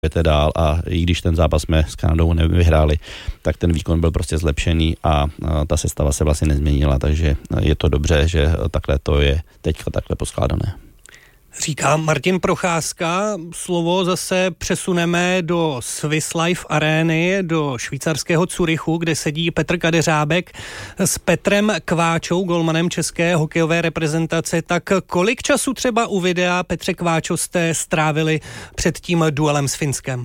dál a i když ten zápas jsme s Kanadou nevyhráli, tak ten výkon byl prostě zlepšený a ta sestava se vlastně nezměnila, takže je to dobře, že takhle to je teďka takhle poskládané. Říká Martin Procházka. Slovo zase přesuneme do Swiss Life Areny, do švýcarského Curychu, kde sedí Petr Kadeřábek s Petrem Kváčou, golmanem české hokejové reprezentace. Tak kolik času třeba u videa, Petře Kváčo, jste strávili před tím duelem s Finskem?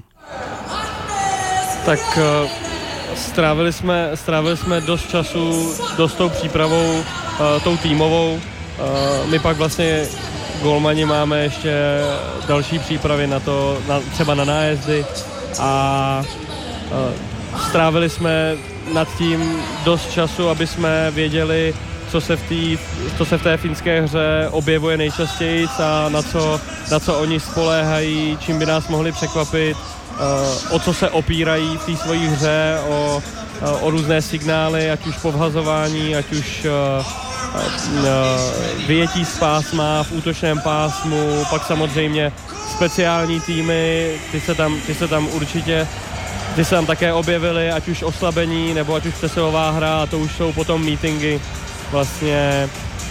Tak strávili jsme dost času, dost tou přípravou, tou týmovou. My pak vlastně golmani máme ještě další přípravy na to, třeba na nájezdy a strávili jsme nad tím dost času, aby jsme věděli, co se v té finské hře objevuje nejčastěji a na co oni spoléhají, čím by nás mohli překvapit, o co se opírají v té svojí hře, o různé signály, ať už povhazování, ať už vyjetí z pásma v útočném pásmu, pak samozřejmě speciální týmy, ty se tam také objevily, ať už oslabení, nebo ať už přesilová hra, a to už jsou potom meetingy vlastně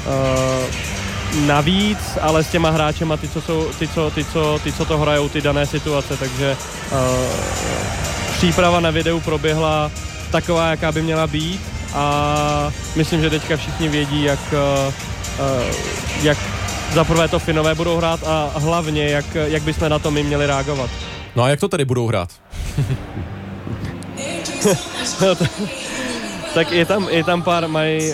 navíc, ale s těma hráčema, ty, co to hrajou, ty dané situace, takže příprava na videu proběhla taková, jaká by měla být. A myslím, že teďka všichni vědí, jak zaprvé to Finové budou hrát a hlavně, jak bychom na to my měli reagovat. No a jak to tady budou hrát? Tak je tam pár,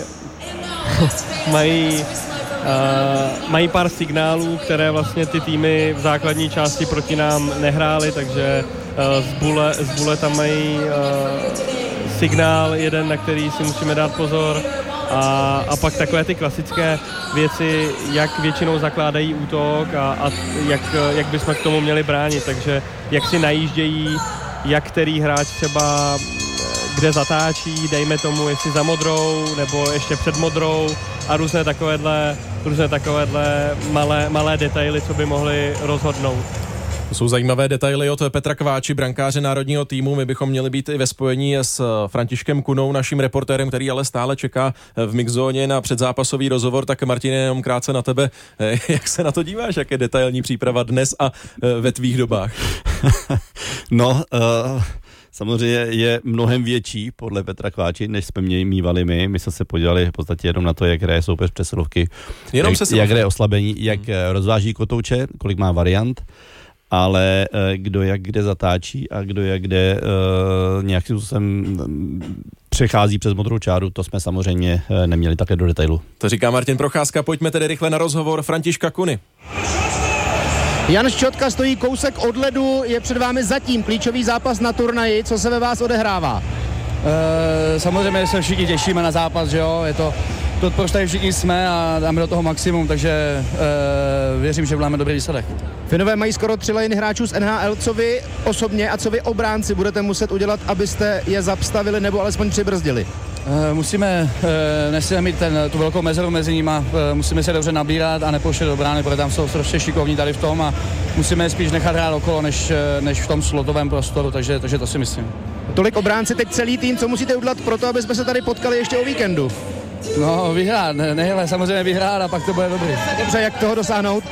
mají pár signálů, které vlastně ty týmy v základní části proti nám nehrály, takže z Bule tam mají signál jeden, na který si musíme dát pozor a pak takové ty klasické věci, jak většinou zakládají útok a jak bychom k tomu měli bránit, takže jak si najíždějí, jak který hráč třeba kde zatáčí, dejme tomu, jestli za modrou nebo ještě před modrou a různé takovéhle malé detaily, co by mohly rozhodnout. To jsou zajímavé detaily od Petra Kváči, brankáře národního týmu. My bychom měli být i ve spojení s Františkem Kunou, naším reportérem, který ale stále čeká v mixzóně na předzápasový rozhovor. Tak Martine, jenom krátce na tebe. Jak se na to díváš? Jak je detailní příprava dnes a ve tvých dobách? Samozřejmě je mnohem větší podle Petra Kváči, než jsme mívali my. My jsme se podívali v podstatě jenom na to, jak hraje soupeř přesilovky, jak hraje oslabení, jak rozváží kotouče, kolik má variant, ale kdo jak kde zatáčí a kdo jak kde nějakým způsobem přechází přes modrou čáru, to jsme samozřejmě neměli také do detailu. To říká Martin Procházka, pojďme tedy rychle na rozhovor Františka Kuny. Jan Ščotka stojí kousek od ledu, je před vámi zatím klíčový zápas na turnaji, co se ve vás odehrává? Samozřejmě se všichni těšíme na zápas, že jo, je to proč tady všichni jsme a dáme do toho maximum, takže věřím, že máme dobrý výsledek. Finové mají skoro 3 liny hráčů z NHL, co vy osobně a co vy obránci budete muset udělat, abyste je zastavili nebo alespoň přibrzdili? Musíme mít tu velkou mezeru mezi nima, musíme se dobře nabírat a nepouštět do brány, protože tam jsou strašně šikovní tady v tom a musíme spíš nechat hrát okolo, než v tom slotovém prostoru, takže to si myslím. Tolik obránci, teď celý tým, co musíte udělat pro to, aby jsme se tady potkali ještě o víkendu? No, vyhrát, samozřejmě vyhrát a pak to bude dobrý. Dobře, jak toho dosáhnout?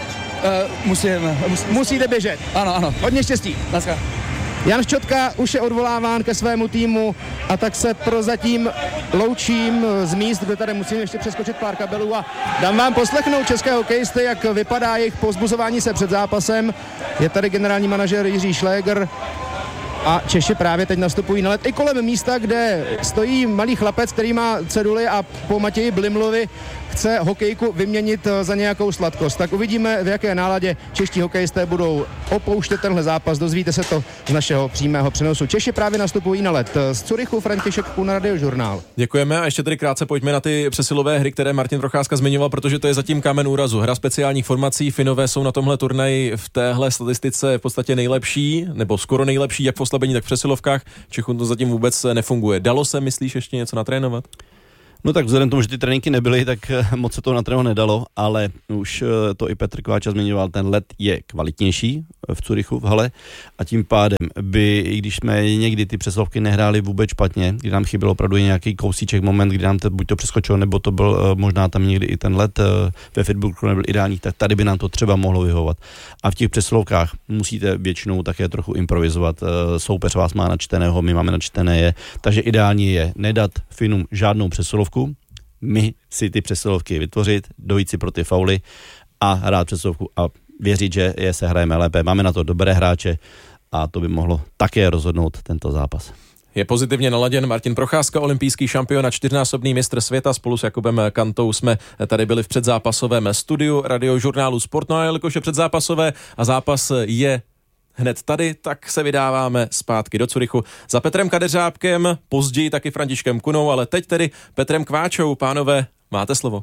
Musíte běžet. Ano. Hodně štěstí. Naschle. Jan Ščotka už je odvoláván ke svému týmu a tak se prozatím loučím z míst, kde tady musím ještě přeskočit pár kabelů a dám vám poslechnout české hokejisty, jak vypadá jejich povzbuzování se před zápasem. Je tady generální manažer Jiří Šléger a Češi právě teď nastupují na led i kolem místa, kde stojí malý chlapec, který má ceduly a po Matěji Blimlovi chce hokejku vyměnit za nějakou sladkost. Tak uvidíme, v jaké náladě čeští hokejisté budou opouštět tenhle zápas. Dozvíte se to z našeho přímého přenosu. Češi právě nastupují na led. Z Curychu František Kuna, Radiožurnál. Děkujeme a ještě tedy krátce pojďme na ty přesilové hry, které Martin Procházka zmiňoval, protože to je zatím kámen úrazu. Hra speciálních formací, Finové jsou na tomhle turnaji v téhle statistice v podstatě nejlepší, nebo skoro nejlepší, jak v oslabení, tak v přesilovkách. Čechům to zatím vůbec nefunguje. Dalo se, myslíš, ještě něco natrénovat? No tak vzhledem tomu, že ty tréninky nebyly, tak moc se to na trénu nedalo, ale už to i Petr Kváča zmiňoval, ten let je kvalitnější v Curychu v hale a tím pádem by, i když jsme někdy ty přesilovky nehráli vůbec špatně, kdy nám chyběl opravdu nějaký kousíček moment, kdy nám to buď to přeskočilo, nebo to byl možná tam někdy i ten let ve Fitbooku nebyl ideální, tak tady by nám to třeba mohlo vyhovovat. A v těch přesilovkách musíte většinou také trochu improvizovat. Soupeř vás má načteného, my máme načtené je, takže ideální je nedat Finům žádnou přesilovku, my si ty přesilovky vytvořit, dojít si pro ty fauly a hrát přesilovku a věřit, že je se hrajeme lépe. Máme na to dobré hráče a to by mohlo také rozhodnout tento zápas. Je pozitivně naladěn Martin Procházka, olympijský šampion a 4násobný mistr světa. Spolu s Jakubem Kantou jsme tady byli v předzápasovém studiu radiožurnálu Sport. No a jelikož je předzápasové a zápas je hned tady, tak se vydáváme zpátky do Curychu za Petrem Kadeřábkem, později taky Františkem Kunou, ale teď tedy Petrem Kváčou. Pánové, máte slovo.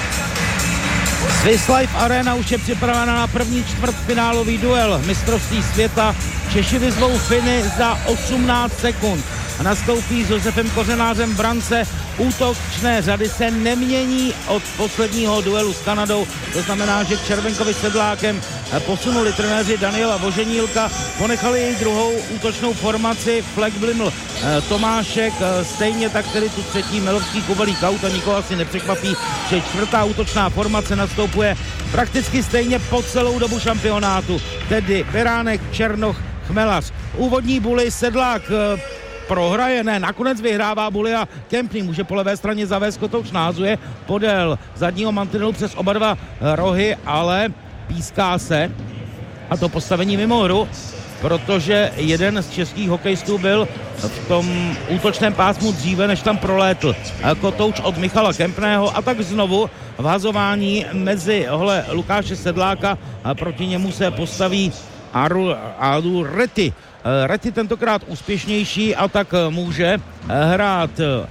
Swiss Life Arena už je připravena na první čtvrtfinálový duel mistrovství světa. Češi vyzvou Finy za 18 sekund. Nastoupí s Josefem Kořenářem v brance. Útočné řady se nemění od posledního duelu s Kanadou. To znamená, že k Červenkovi Sedlákem posunuli trenéři Daniela Voženílka, ponechali jej druhou útočnou formaci Fleck, Bliml, Tomášek, stejně tak tedy tu třetí Melovský, Kubelík, Kaut a nikoho asi nepřekvapí, že čtvrtá útočná formace nastupuje prakticky stejně po celou dobu šampionátu, tedy Beránek, Černoch, Chmelař. Úvodní buly Sedlák prohraje, ne, nakonec vyhrává buly a Kempný může po levé straně zavést, Kotouč nahazuje podél zadního mantinelu přes oba dva rohy, ale píská se a to postavení mimo hru, protože jeden z českých hokejistů byl v tom útočném pásmu dříve, než tam prolétl Kotouč od Michala Kempného a tak znovu vhazování mezi Lukáše Sedláka a proti němu se postaví Aadu Rety. Rety tentokrát úspěšnější a tak může hrát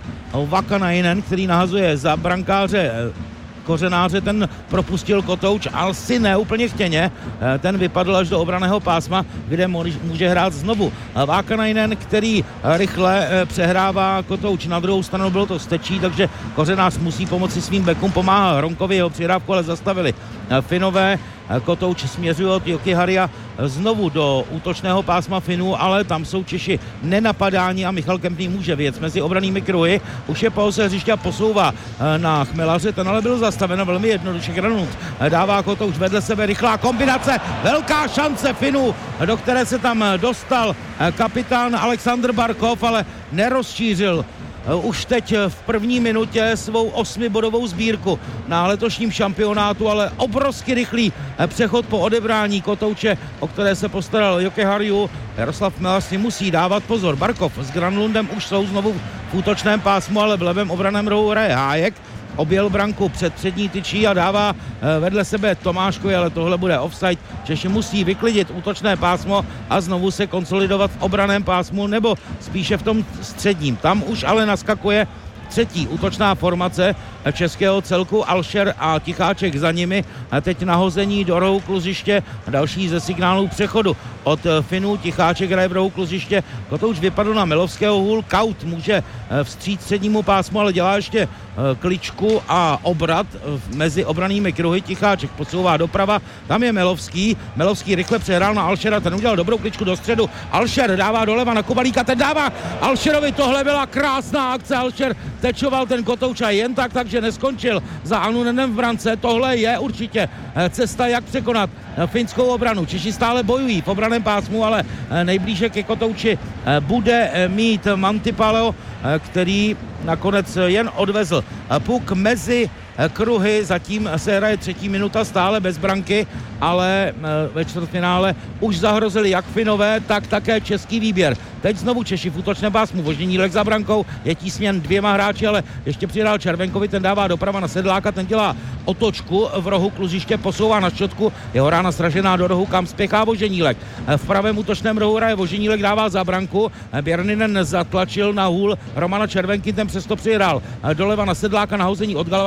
Vakanainen, který nahazuje za brankáře Kořenáře, ten propustil Kotouč, ale si ne úplně chtěně, ten vypadl až do obranného pásma, kde může hrát znovu Vakanainen, který rychle přehrává Kotouč na druhou stranu, bylo to stečí, takže Kořenář musí pomoci svým bekům, pomáhá Hronkovi, jeho přihrávku ale zastavili Finové. Kotouč směřuje od Jokiharja znovu do útočného pásma Finů, ale tam jsou Češi nenapadání a Michal Kempný může věc mezi obranými kruhy. Už je po hřiště a posouvá na Chmelaře, ten ale byl zastaven velmi jednoduše. Granut dává Kotouč vedle sebe, rychlá kombinace, velká šance Finů, do které se tam dostal kapitán Aleksandr Barkov, ale nerozšířil už teď v první minutě svou 8bodovou sbírku na letošním šampionátu, ale obrovsky rychlý přechod po odebrání Kotouče, o které se postaral Jokiharju. Jaroslav Chmelař si musí dávat pozor. Barkov s Granlundem už jsou znovu v útočném pásmu, ale v levém obraném rohu hraje Hájek. Objel branku před přední tyčí a dává vedle sebe Tomáškovi, ale tohle bude offside. Češi musí vyklidit útočné pásmo a znovu se konsolidovat v obraném pásmu, nebo spíše v tom středním. Tam už ale naskakuje třetí útočná formace českého celku, Alšer a Ticháček za nimi. A teď nahození do rohu kluziště, další ze signálů přechodu od Finů. Ticháček hraje v rohu kluziště, Kotouč vypadl na Melovského hůl, Kaut může vstříct střednímu pásmu, ale dělá ještě kličku a obrat mezi obranými kruhy. Ticháček posouvá doprava, tam je Melovský rychle přehrál na Alšera, ten udělal dobrou kličku do středu, Alšer dává doleva na Kubalíka, ten dává Alšerovi, tohle byla krásná akce, Alšer tečoval ten Kotouča jen tak, takže neskončil za Anunenem v brance. Tohle je určitě cesta, jak překonat finskou obranu. Češi stále bojují v obraném pásmu, ale nejblíže ke Kotouči bude mít Mantipalo, který nakonec jen odvezl puk mezi kruhy, zatím se hraje třetí minuta, stále bez branky, ale ve čtvrtfinále už zahrozili jak Finové, tak také český výběr. Teď znovu Češi v útočném pásmu, Vožděnílek za brankou, je tísněn dvěma hráči, ale ještě přidal Červenkovi, ten dává doprava na Sedláka, ten dělá otočku v rohu kluziště, posouvá na šťotku, jeho rána sražená do rohu, kam spěchá Vožděnílek. V pravém útočném rohu hraje Vožděnílek, dává za branku, Bjerninen zatlačil na hůl Romana Červenky, ten přesto přihrál doleva na Sedláka, nahození od Galavace,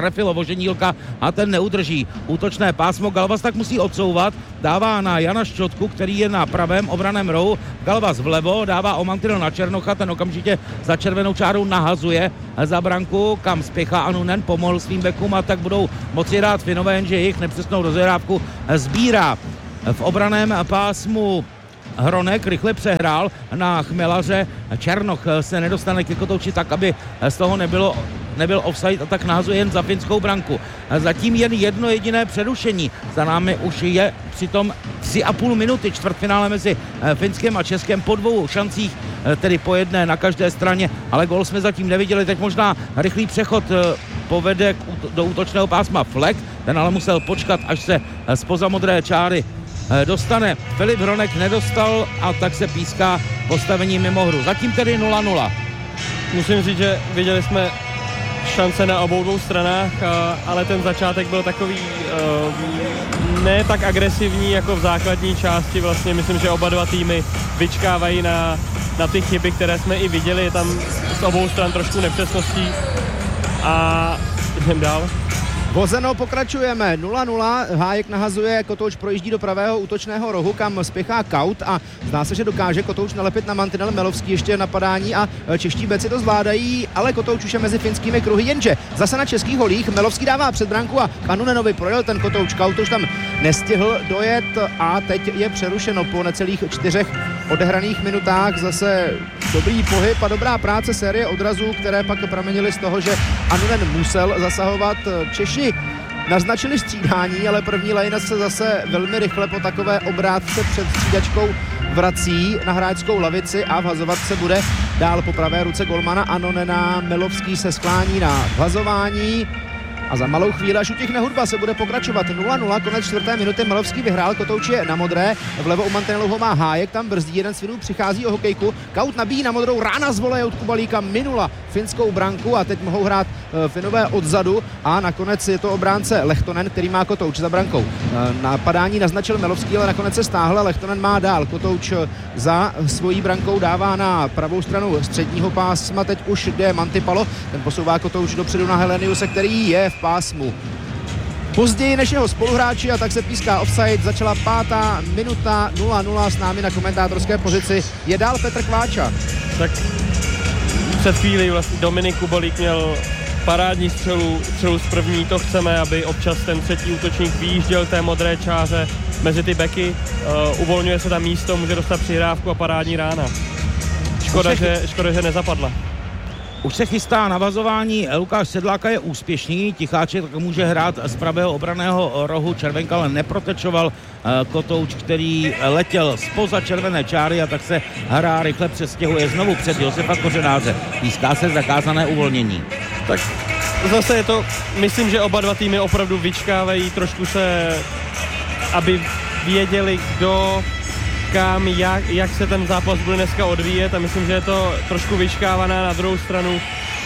trefil Voženílka a ten neudrží útočné pásmo. Galvas tak musí odsouvat, dává na Jana Šťotku, který je na pravém obraném rohu, Galvas vlevo, dává o mantinel na Černocha, ten okamžitě za červenou čárou nahazuje za branku, kam spěchá Anunen, pomohl svým bekům a tak budou moci hrát Finové, jenže jejich nepřesnou rozehrávku sbírá. V obraném pásmu Hronek rychle přehrál na Chmelaře, Černoch se nedostane ke kotouči tak, aby z toho nebyl offside a tak nahazuje jen za finskou branku. Zatím jen jedno jediné přerušení. Za námi už je přitom 3,5 minuty čtvrtfinále mezi Finskem a Českem po 2 šancích, tedy po jedné na každé straně, ale gól jsme zatím neviděli. Teď možná rychlý přechod povede do útočného pásma Fleck, ten ale musel počkat, až se zpoza modré čáry dostane. Filip Hronek nedostal a tak se píská postavení mimo hru. Zatím tedy 0-0. Musím říct, že viděli jsme šance na obou dvou stranách, ale ten začátek byl takový ne tak agresivní jako v základní části. Vlastně myslím, že oba dva týmy vyčkávají na ty chyby, které jsme i viděli. Je tam z obou stran trošku nepřesností a jdem dál. Vozeno, pokračujeme, 0-0, Hájek nahazuje, Kotouč projíždí do pravého útočného rohu, kam spěchá Kaut a zdá se, že dokáže Kotouč nalepit na mantinel, Melovský ještě napadání a čeští beci to zvládají, ale Kotouč už je mezi finskými kruhy, jenže zase na českých holích, Melovský dává před branku a Kanunenovi projel ten Kotouč, Kaut už tam nestihl dojet a teď je přerušeno po necelých 4 odehraných minutách, zase dobrý pohyb a dobrá práce série odrazů, které pak pramenily z toho, že Anunen musel zasahovat. Češi naznačili střídání, ale první lejna se zase velmi rychle po takové obrátce před střídačkou vrací na hráčskou lavici a vhazovat se bude dál po pravé ruce golmana Anunena. Melovský se sklání na vhazování a za malou chvíli, až utihne hudba, se bude pokračovat 0-0, konec 4. minuty, Melovský vyhrál, Kotouč je na modré, vlevo u mantinelu ho má Hájek, tam brzdí, jeden z Finů přichází o hokejku, Kaut nabíjí na modrou, rána z voleje od Kubalíka minula finskou branku a teď mohou hrát Finové odzadu a nakonec je to obránce Lehtonen, který má Kotouč za brankou. Napadání naznačil Melovský, ale nakonec se stáhl a Lehtonen má dál. Kotouč za svojí brankou dává na pravou stranu středního pásma, teď už jde Mantipalo, ten posouvá Kotouč dopředu na Heleniuse, který je v pásmu později než jeho spoluhráči a tak se píská offside. Začala 5. minuta, 0-0, s námi na komentátorské pozici je dál Petr Kváča. Tak před chvílí vlastně Dominik Kubalík měl parádní střelu z první, to chceme, aby občas ten třetí útočník vyjížděl té modré čáře mezi ty beky, uvolňuje se tam místo, může dostat přihrávku a parádní rána. Škoda, že nezapadla. Už se chystá navazování, Lukáš Sedláka je úspěšný, Ticháček může hrát z pravého obranného rohu, Červenka ale neprotečoval Kotouč, který letěl zpoza červené čáry a tak se hra rychle přestěhuje znovu před Josefa Kořenáře. Píská se zakázané uvolnění. Tak zase je to, myslím, že oba dva týmy opravdu vyčkávají trošku se, aby věděli, kdo kam, jak se ten zápas bude dneska odvíjet a myslím, že je to trošku vyčkávaná. Na druhou stranu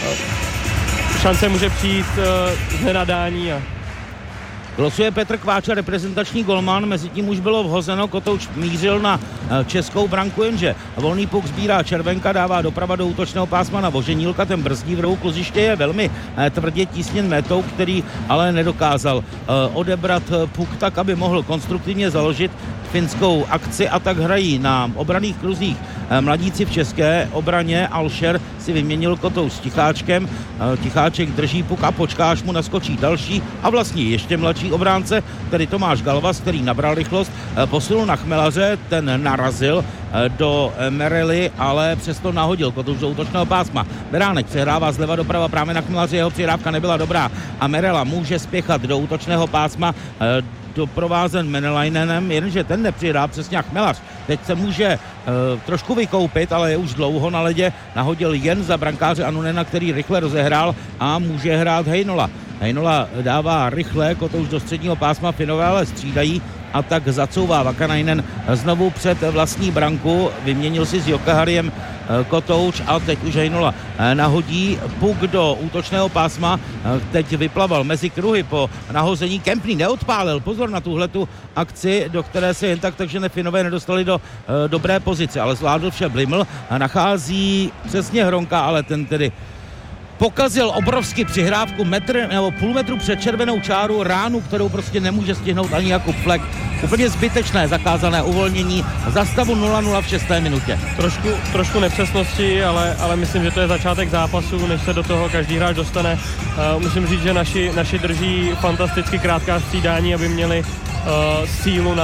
šance může přijít z nenadání. Glosuje Petr Kváča, reprezentační golman, mezi tím už bylo vhozeno, Kotouč mířil na českou branku, jenže volný puk sbírá Červenka, dává doprava do útočného pásma na Voženílka, ten brzdí v rohu kluziště, je velmi tvrdě tísněn metou, který ale nedokázal odebrat puk tak, aby mohl konstruktivně založit finskou akci a tak hrají na obranných kruzích mladíci v české obraně. Alšer si vyměnil Kotouč s Ticháčkem, Ticháček drží puk a počká, až mu naskočí další a vlastně ještě mladší obránce, tedy Tomáš Galvas, který nabral rychlost, posunul na Chmelaře, ten narazil do Merely, ale přesto nahodil Kotouč do útočného pásma. Beránek přehrává zleva doprava právě na Chmelaře, jeho přihrávka nebyla dobrá a Merela může spěchat do útočného pásma, doprovázen Menelainenem, jenže ten nepřihrá přesně jak Chmelař. Teď se může trošku vykoupit, ale je už dlouho na ledě, nahodil jen za brankáře Anunena, který rychle rozehrál a může hrát Heinola. Heinola dává rychle Kotouč do středního pásma, Finové ale střídají a tak zacouvá Vakanainen znovu před vlastní branku, vyměnil si s Jokehariem Kotouč a teď už Heinola nahodí puk do útočného pásma, teď vyplaval mezi kruhy po nahození, Kempný neodpálil, pozor na tuhletu akci, do které se jen takže Finové nedostali do dobré pozice, ale zvládl vše Bliml a nachází přesně Hronka, ale ten tedy pokazil obrovsky přihrávku metr nebo půl metru před červenou čáru, ránu, kterou prostě nemůže stihnout ani Jakub Flek. Úplně zbytečné zakázané uvolnění za stavu 0-0 v 6. minutě. Trošku nepřesnosti, ale myslím, že to je začátek zápasu, než se do toho každý hráč dostane. Musím říct, že naši drží fantasticky krátká střídání, aby měli sílu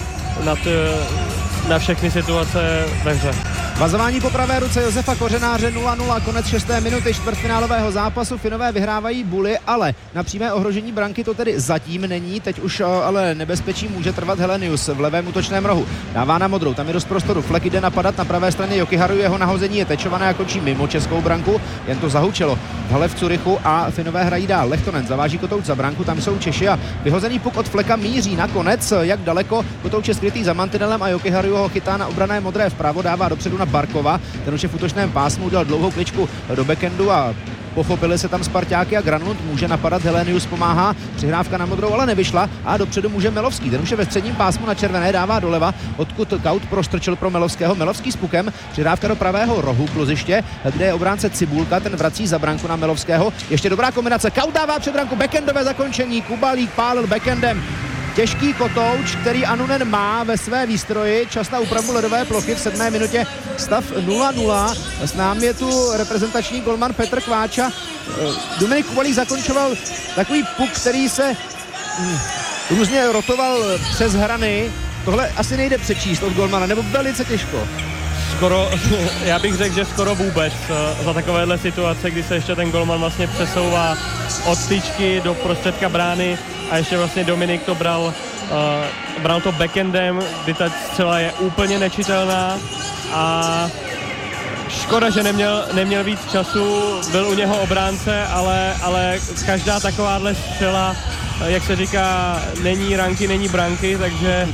na všechny situace ve hře. Vazování po pravé ruce Josefa Kořenáře 0-0, konec 6. minuty čtvrtfinálového zápasu. Finové vyhrávají buly, ale na přímé ohrožení branky to tedy zatím není. Teď už ale nebezpečí může trvat Helenius v levém útočném rohu. Dává na modrou, tam je dost prostoru. Flek jde napadat na pravé straně Jokiharu, jeho nahození je tečované a končí mimo českou branku. Jen to zahučelo v hale v Curychu a Finové hrají dál. Lehtonen zaváží Kotouč za branku, tam jsou Češi a vyhozený puk od Fleka míří nakonec. Jak daleko? Kotouč je skrytý za mantinelem a Jokiharu ho chytá na obrané modré vpravo, dává dopředu na Barkova. Ten už je v útočném pásmu, udělal dlouhou kličku do backendu a pochopili se tam Sparťáky a Granlund může napadat, Helenius pomáhá, přihrávka na modrou, ale nevyšla a dopředu může Melovský, ten už je ve středním pásmu na červené, dává doleva, odkud Kaut prostrčil pro Melovského, Melovský s pukem, přihrávka do pravého rohu kluziště, kde je obránce Cibulka, ten vrací za branku na Melovského, ještě dobrá kombinace, Kaut dává před branku, backendové zakončení, Kubalík pálil backendem. Těžký Kotouč, který Anunen má ve své výstroji, čas na úpravu ledové plochy v 7. minutě, stav 0-0. S námi je tu reprezentační golman Petr Kváča. Dominik Kubalík zakončoval takový puk, který se různě rotoval přes hrany. Tohle asi nejde přečíst od golmana, nebo velice těžko. Skoro, já bych řekl, že skoro vůbec za takovéhle situace, kdy se ještě ten golman vlastně přesouvá od tyčky do prostředka brány a ještě vlastně Dominik to bral to backendem, kdy ta střela je úplně nečitelná a škoda, že neměl víc času, byl u něho obránce, ale každá takováhle střela, jak se říká, není ranky, není branky, takže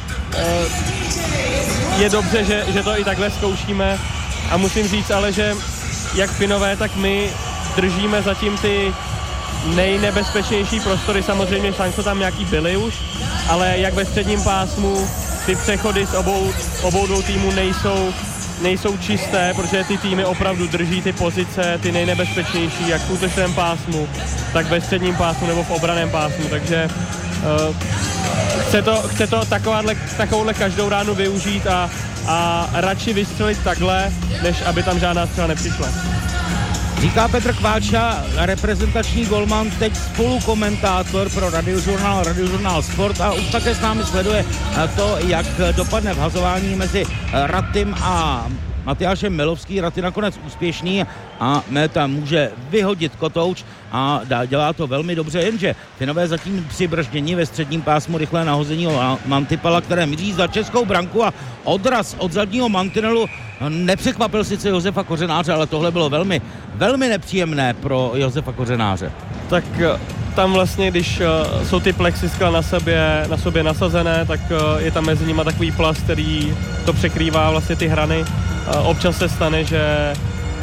je dobře, že to i takhle zkoušíme a musím říct ale, že jak Finové, tak my držíme zatím ty nejnebezpečnější prostory, samozřejmě šance tam nějaký byly už, ale jak ve středním pásmu ty přechody z obou dvou týmů nejsou čisté, protože ty týmy opravdu drží ty pozice, ty nejnebezpečnější, jak v útočném pásmu, tak ve středním pásmu nebo v obraném pásmu, takže chce to takovouhle každou ránu využít a radši vystřelit takhle, než aby tam žádná střela nepřišla. Říká Petr Kváča, reprezentační golman, teď spolukomentátor pro Radiožurnál Sport a už také s námi sleduje to, jak dopadne vhazování mezi Ratym a Matyášem Melovský. Raty nakonec úspěšný a Méta může vyhodit Kotouč a dělá to velmi dobře, jenže Finové zatím přibrždění ve středním pásmu, rychlé nahození Mantipala, které míří za českou branku a odraz od zadního mantinelu nepřekvapil sice Josefa Kořenáře, ale tohle bylo velmi, velmi nepříjemné pro Josefa Kořenáře. Tak tam vlastně, když jsou ty plexiskla na sobě nasazené, tak je tam mezi nimi takový plast, který to překrývá vlastně ty hrany. Občas se stane, že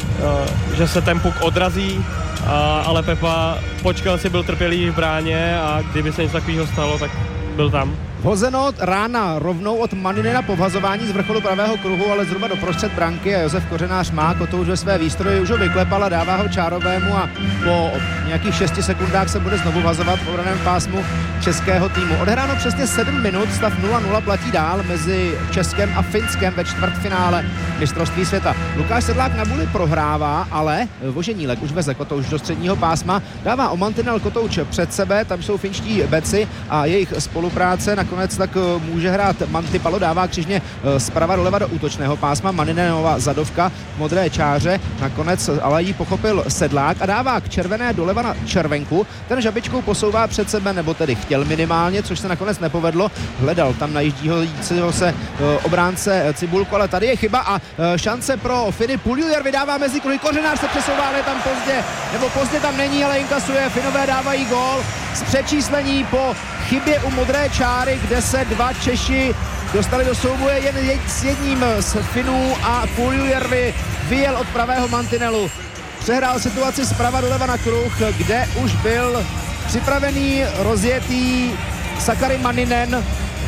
se ten puk odrazí, ale Pepa počkal si, byl trpělivý v bráně a kdyby se něco takového stalo, tak byl tam. Hozeno rána rovnou od Maninena po vhazování z vrcholu pravého kruhu, ale zhruba do prostřed branky a Josef Kořenář má Kotouč ve své výstroji, už ho vyklepal a dává ho Čárovému a po nějakých 6 sekundách se bude znovu vhazovat v obraném pásmu českého týmu. Odehráno přesně 7 minut, stav 0-0 platí dál mezi Českem a Finskem ve čtvrtfinále mistrovství světa. Lukáš Sedlák na buli prohrává, ale Voženílek už veze Kotouč do středního pásma, dává o mantinel Kotouč před sebe, tam jsou finští beci a jejich spolupráce nakonec tak může hrát Mantipalo, dává křižně zprava doleva do útočného pásma, Maninenova zadovka v modré čáře, nakonec ale ji pochopil Sedlák a dává k červené doleva na červenku, ten žabičkou posouvá před sebe, nebo tedy chtěl minimálně, což se nakonec nepovedlo, hledal tam najíždího se obránce Cibulku, ale tady je chyba a šance pro Finy, Puljujärvi vydává mezi kruhy, Kořenář se přesouvá, ale tam pozdě tam není, ale inkasuje, Finové dávají gól z přečíslení po chybě u modré čáry, kde se dva Češi dostali do souboje jen s jedním z Finů a Puljujärvi vyjel od pravého mantinelu. Přehrál situaci zprava doleva na kruh, kde už byl připravený, rozjetý Sakari Maninen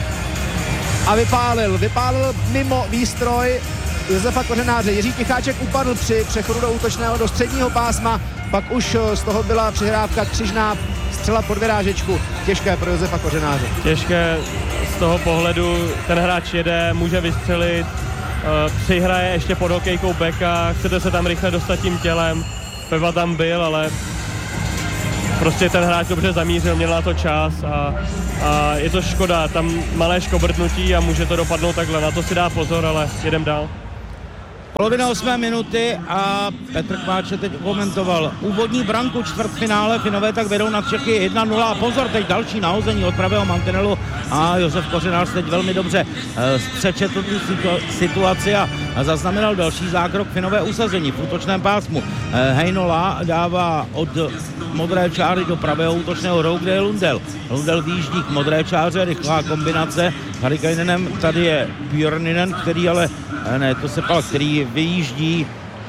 a vypálil mimo výstroj Josefa Kořenáře. Jiří Ticháček upadl při přechodu do útočného do středního pásma. pak už z toho byla přihrávka křižná střela pod vyrážečku. Těžké pro Josefa Kořenáře. Těžké z toho pohledu, ten hráč jede, může vystřelit, přihraje ještě pod hokejkou beka, chcete se tam rychle dostat tím tělem. Pepa tam byl, ale prostě ten hráč dobře zamířil, měl na to čas a je to škoda, tam malé škobrtnutí a může to dopadnout takhle, na to si dá pozor, ale jedem dál. Polovina 8. minuty a Petr Kváče teď komentoval úvodní branku čtvrtfinále, Finové tak vedou nad Čechy 1-0 a pozor, teď další nahození od pravého mantinelu a Josef Kořenář teď velmi dobře přečetl tu situaci a zaznamenal další zákrok, Finové usazení v útočném pásmu. Heinola dává od modré čáry do pravého útočného rohu, kde je Lundell. Lundell výjíždí k modré čáře, rychlá kombinace. Harikainenen, tady je Björninen, který vyjíždí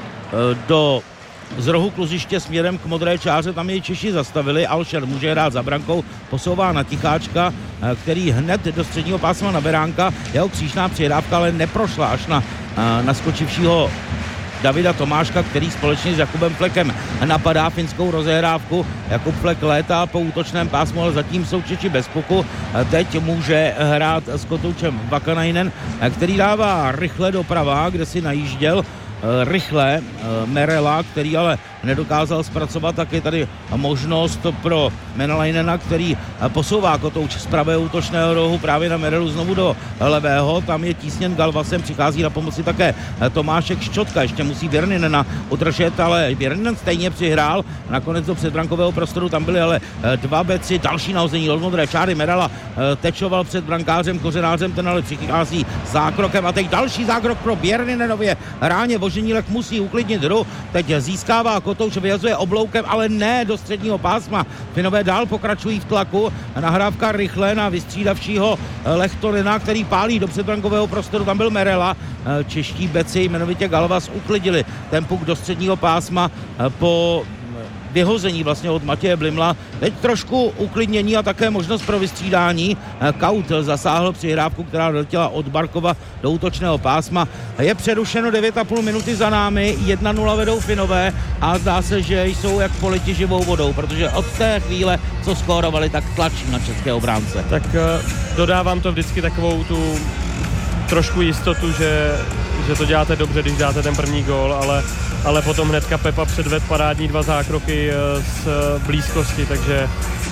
z rohu kluziště směrem k modré čáře, tam jej Češi zastavili, Alšer může hrát za brankou, posouvá na Ticháčka, který hned do středního pásma na Beránka, jeho křížná přihrávka ale neprošla až na naskočivšího Davida Tomáška, který společně s Jakubem Flekem napadá finskou rozehrávku. Jakub Flek létá po útočném pásmu, ale zatím jsou Češi bez puku. Teď může hrát s kotoučem Vakanainen, který dává rychle doprava, kde si najížděl rychle Merela, který ale nedokázal zpracovat, tak je tady možnost pro Menalainena, který posouvá kotouč z pravého útočného rohu právě na Merelu znovu do levého, tam je tísněn Galvasem, přichází na pomoci také Tomášek Ščotka, ještě musí Björninena udržet, ale Björninen stejně přihrál, nakonec do předbrankového prostoru, tam byly ale dva beci, další nahození od modré čáry, Merela tečoval před brankářem Kořenářem, ten ale přichází zákrokem a teď další zákrok pro Björninenově ráně, Voženílek musí uklidnit hru, teď získává kotouč, vyjazuje obloukem, ale ne do středního pásma. Finové dál pokračují v tlaku, nahrávka rychle na vystřídavšího Lehtonena, který pálí do předbrankového prostoru, tam byl Merela. Čeští beci, jmenovitě Galvas, uklidili ten puk do středního pásma po vyhození vlastně od Matěje Blimla. Teď trošku uklidnění a také možnost pro vystřídání. Kaut zasáhl přihrávku, která doletěla od Barkova do útočného pásma. Je přerušeno 9,5 minuty za námi, 1-0 vedou Finové a zdá se, že jsou jak politi živou vodou, protože od té chvíle, co skórovali, tak tlačí na české obránce. Tak dodávám to vždycky takovou tu trošku jistotu, že to děláte dobře, když dáte ten první gól, ale potom hnedka Pepa předved parádní 2 zákroky z blízkosti, takže...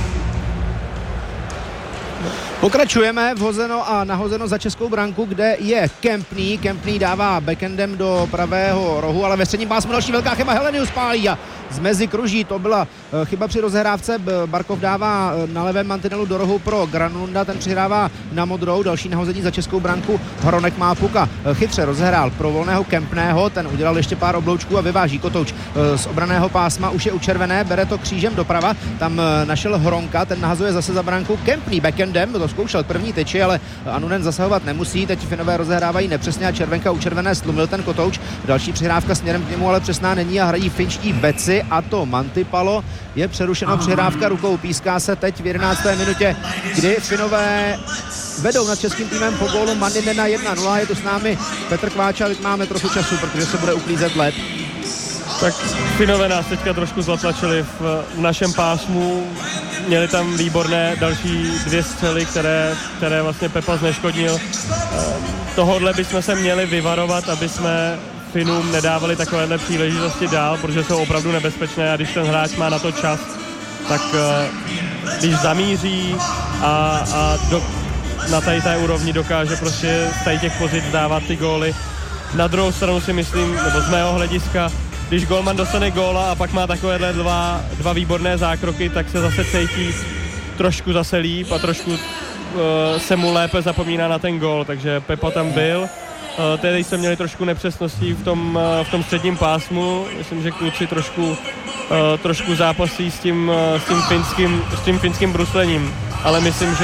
Pokračujeme, vhozeno a nahozeno za českou branku, kde je Kempný. Kempný dává backendem do pravého rohu, ale ve středním pásmu další velká chyba, Helenius pálí a z mezi kruží, to byla chyba při rozehrávce, Barkov dává na levém mantinelu do rohu pro Granlunda, ten přihrává na modrou, další nahození za českou branku, Hronek má puka, chytře rozehrál pro volného Kempného, ten udělal ještě pár obloučků a vyváží kotouč z obraného pásma, už je u červené, bere to křížem doprava, tam našel Hronka, ten nahazuje zase za branku, Kempný backendem, to zkoušel první tyči, ale Anunen zasahovat nemusí, teď Finové rozehrávají nepřesně a červenka u červené stlumil ten kotouč, další přihrávka směrem k němu, ale přesná není a hrají finští beci a to Mantipalo. Je přerušena přihrávka rukou, píská se teď v 11. minutě, kdy Finové vedou nad českým týmem po gólu Manninena 1-0. Je tu s námi Petr Kváča, teď máme trochu času, protože se bude uklízet led. Tak Finové nás teďka trošku zatlačili v našem pásmu, měli tam výborné další 2 střely, které vlastně Pepa zneškodnil. Tohodle bychom se měli vyvarovat, aby jsme Finům nedávali takovéhle příležitosti dál, protože jsou opravdu nebezpečné a když ten hráč má na to čas, tak když zamíří a na té úrovni dokáže prostě z těch pozic dávat ty góly. Na druhou stranu si myslím, nebo z mého hlediska, když golman dostane góla a pak má takovéhle dva výborné zákroky, tak se zase cítí trošku zase líp a trošku se mu lépe zapomíná na ten gól, takže Pepa tam byl. Tedy jsme měli trošku nepřesností v tom středním pásmu. Myslím, že kluci trošku zápasí s tím finským bruslením, ale myslím,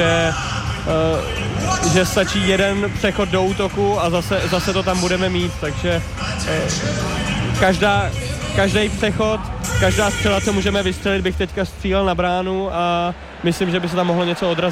že stačí jeden přechod do útoku a zase to tam budeme mít, takže každý přechod, každá střela, co můžeme vystřelit, bych teďka střílel na bránu a myslím, že by se tam mohlo něco odrazit.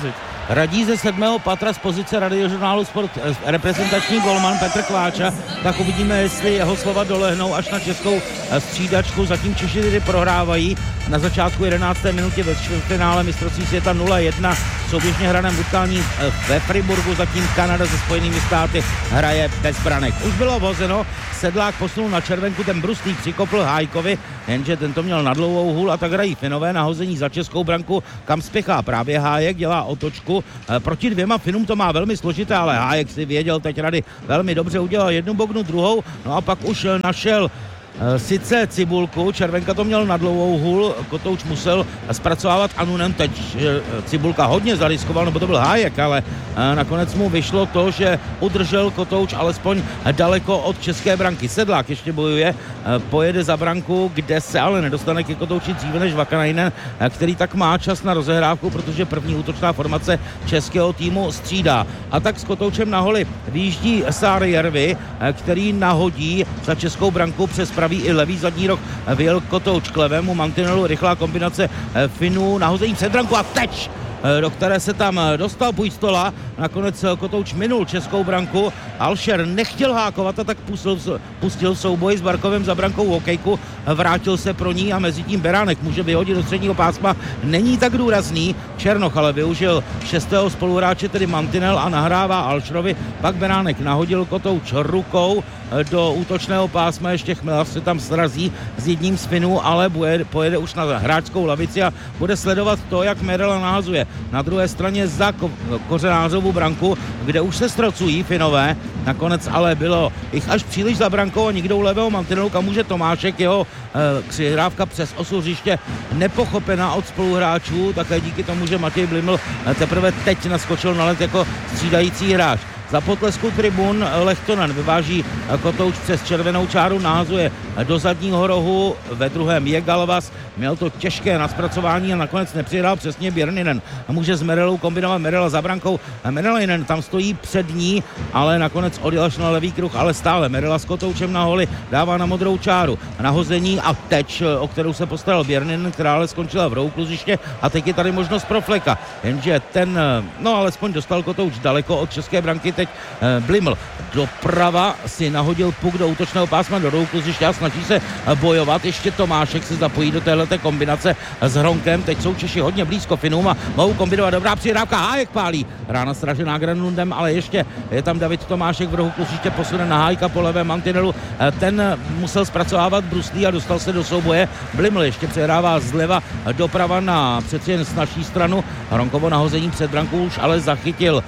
radí ze 7. patra z pozice Radiožurnálu Sport reprezentační golman Petr Kváča, tak uvidíme, jestli jeho slova dolehnou až na českou střídačku. Zatím Češi tedy prohrávají na začátku 11. minutě ve čtvrtfinále mistrovství světa 0-1 souběžně hraném utkání ve Friburgu, zatím Kanada se Spojenými státy hraje bez branek. Už bylo vhozeno, Sedlák posunul na červenku, ten Bruslík přikopl Hájkovi, jenže tento měl na dlouhou hůl a tak hrají Finové na hození za českou branku, kam spěchá právě Hájek, dělá otočku. Proti 2 Finům to má velmi složité, ale Hájek si věděl teď rady velmi dobře, udělal jednu bognu, druhou, no a pak už našel sice Cibulku, červenka to měl na dlouhou hůl, Kotouč musel zpracovávat Anunem, teď Cibulka hodně zariskoval, nebo to byl Hájek, ale nakonec mu vyšlo to, že udržel Kotouč alespoň daleko od české branky. Sedlák ještě bojuje, pojede za branku, kde se ale nedostane ke Kotouči dříve než Vakanainen, který tak má čas na rozehrávku, protože první útočná formace českého týmu střídá. A tak s Kotoučem na holi vyjíždí Saarijärvi, který nahodí za českou branku přes pravý i levý zadní roh, vyjel Kotouč k levému mantinelu, rychlá kombinace Finů, nahození před branku a teď, do které se tam dostal Pujstola. Nakonec Kotouč minul českou branku, Alšer nechtěl hákovat a tak pustil souboj s Barkovem za brankou hokejku, vrátil se pro ní a mezi tím Beránek může vyhodit do středního pásma, není tak důrazný, Černoch ale využil 6. spoluhráče, tedy mantinel, a nahrává Alšerovi, pak Beránek nahodil Kotouč rukou do útočného pásma, ještě Chmela se tam srazí s jedním z Finů, ale pojede už na hráčskou lavici a bude sledovat to, jak Merela nahazuje. Na druhé straně za Kořenářovu branku, kde už se ztracují Finové, nakonec ale bylo jich až příliš za brankou a nikdo u levého mantinelu, kam může Tomášek, jeho přihrávka přes osu hřiště nepochopená od spoluhráčů, také díky tomu, že Matěj Bliml teprve teď naskočil na led jako střídající hráč. Za potlesku tribun Lehtonen vyváží Kotouč přes červenou čáru, nahazuje do zadního rohu, ve druhém je Galvas, měl to těžké na zpracování a nakonec nepřihrál přesně Björninen. Může s Merelou kombinovat, Merela za brankou, Merelinen tam stojí před ní, ale nakonec odjel až na levý kruh, ale stále Merela s Kotoučem na holi, dává na modrou čáru, nahození a teď, o kterou se postaral Björninen, která ale skončila v rohu kluziště a teď je tady možnost pro Fleka, jenže ten, alespoň dostal Kotouč daleko od české branky. Teď Bliml doprava si nahodil puk do útočného pásma do rohu kluziště a snaží se bojovat. Ještě Tomášek se zapojí do téhleté kombinace s Hronkem. Teď jsou Češi hodně blízko Finům a mohou kombinovat. Dobrá přihrávka, Hájek pálí. Rána stražená Granlundem, ale ještě je tam David Tomášek v rohu kluziště, posune na Hájka po levém mantinelu. Ten musel zpracovávat bruslí a dostal se do souboje. Bliml ještě přehrává zleva doprava na přeci jen snažší stranu. Hronkovo nahození před brankou už ale zachytil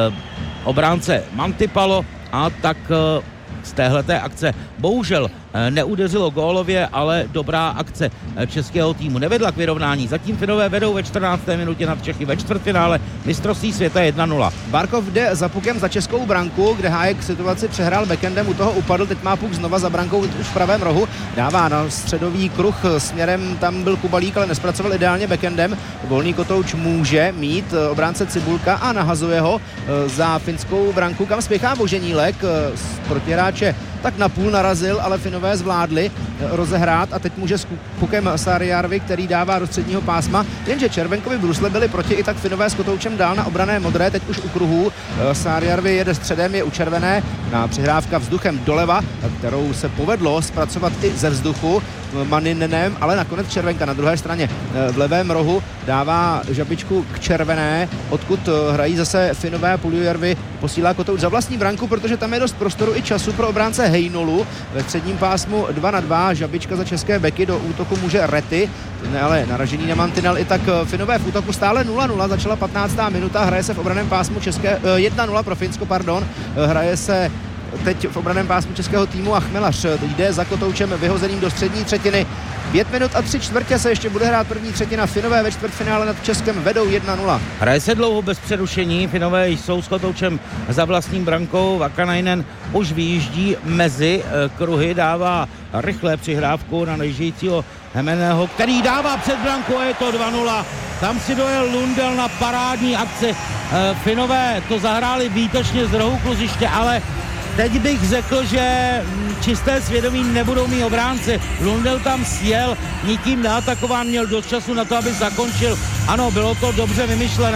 obránce Mantipalo a tak z téhleté akce bohužel neudeřilo gólově, ale dobrá akce českého týmu nevedla k vyrovnání. Zatím Finové vedou ve 14. minutě nad Čechy ve čtvrtfinále mistrovství světa 1-0. Barkov jde za pukem za českou branku, kde Hájek situaci přehrál backendem, u toho upadl, teď má puk znova za brankou už v pravém rohu, dává na středový kruh směrem, tam byl Kubalík, ale nespracoval ideálně backendem. Volný Kotouč může mít obránce Cibulka a nahazuje ho za finskou branku, kam spěchá Voženílek z protihráče, tak napůl narazil, ale Finové zvládli rozehrát a teď může s pukem Saarijärvi, který dává do středního pásma, jenže Červenkovi brusle byli proti, i tak Finové s Kotoučem dál na obrané modré, teď už u kruhů. Saarijärvi jede středem, je u červené, na přihrávka vzduchem doleva, kterou se povedlo zpracovat i ze vzduchu Maninenem, ale nakonec Červenka na druhé straně v levém rohu dává žabičku k červené, odkud hrají zase Finové. Puljujärvi posílá Kotouč za vlastní branku, protože tam je dost prostoru i času pro obránce Heinolu. Ve středním pásmu 2-2, žabička za české beky, do útoku může Rety, ale naražení na mantinel, i tak Finové v útoku stále 0-0, začala 15. minuta, hraje se v obraném pásmu 1-0 pro Finsko, hraje se teď v obraném pásmu českého týmu a Chmelař jde za Kotoučem vyhozeným do střední třetiny. 5 minut a 3/4 se ještě bude hrát první třetina. Finové ve čtvrtfinále nad Českem vedou 1-0. Hraje se dlouho bez přerušení. Finové jsou s Kotoučem za vlastním brankou. Vakanainen už vyjíždí mezi kruhy, dává rychlé přihrávku na nejžijícího Hemeného, který dává před branku a je to 2-0. Tam si dojel Lundell na parádní akci. Finové to zahráli výtečně z rohu kluziště, ale teď bych řekl, že čisté svědomí nebudou mít obránci. Lundell tam sjel, nikým neatakován, měl dost času na to, aby zakončil. Ano, bylo to dobře vymyšlené.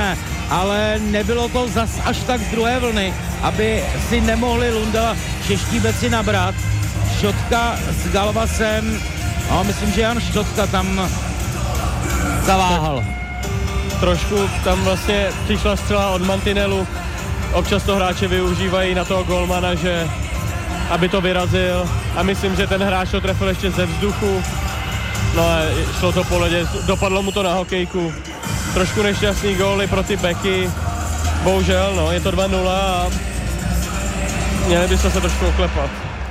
ale nebylo to zas až tak z druhé vlny, aby si nemohli Lundela čeští beci nabrat. Šotka s Galvasem, no, myslím, že Jan Štotka tam zaváhal. Trošku tam vlastně přišla střela od mantinelu, občas to hráči využívají na toho golmana, že aby to vyrazil, a myslím, že ten hráč to trefil ještě ze vzduchu, no a šlo to po ledě, dopadlo mu to na hokejku. Trošku nešťastný góly pro ty beky, bohužel, no, je to 2-0 a měli byste se trošku oklepat.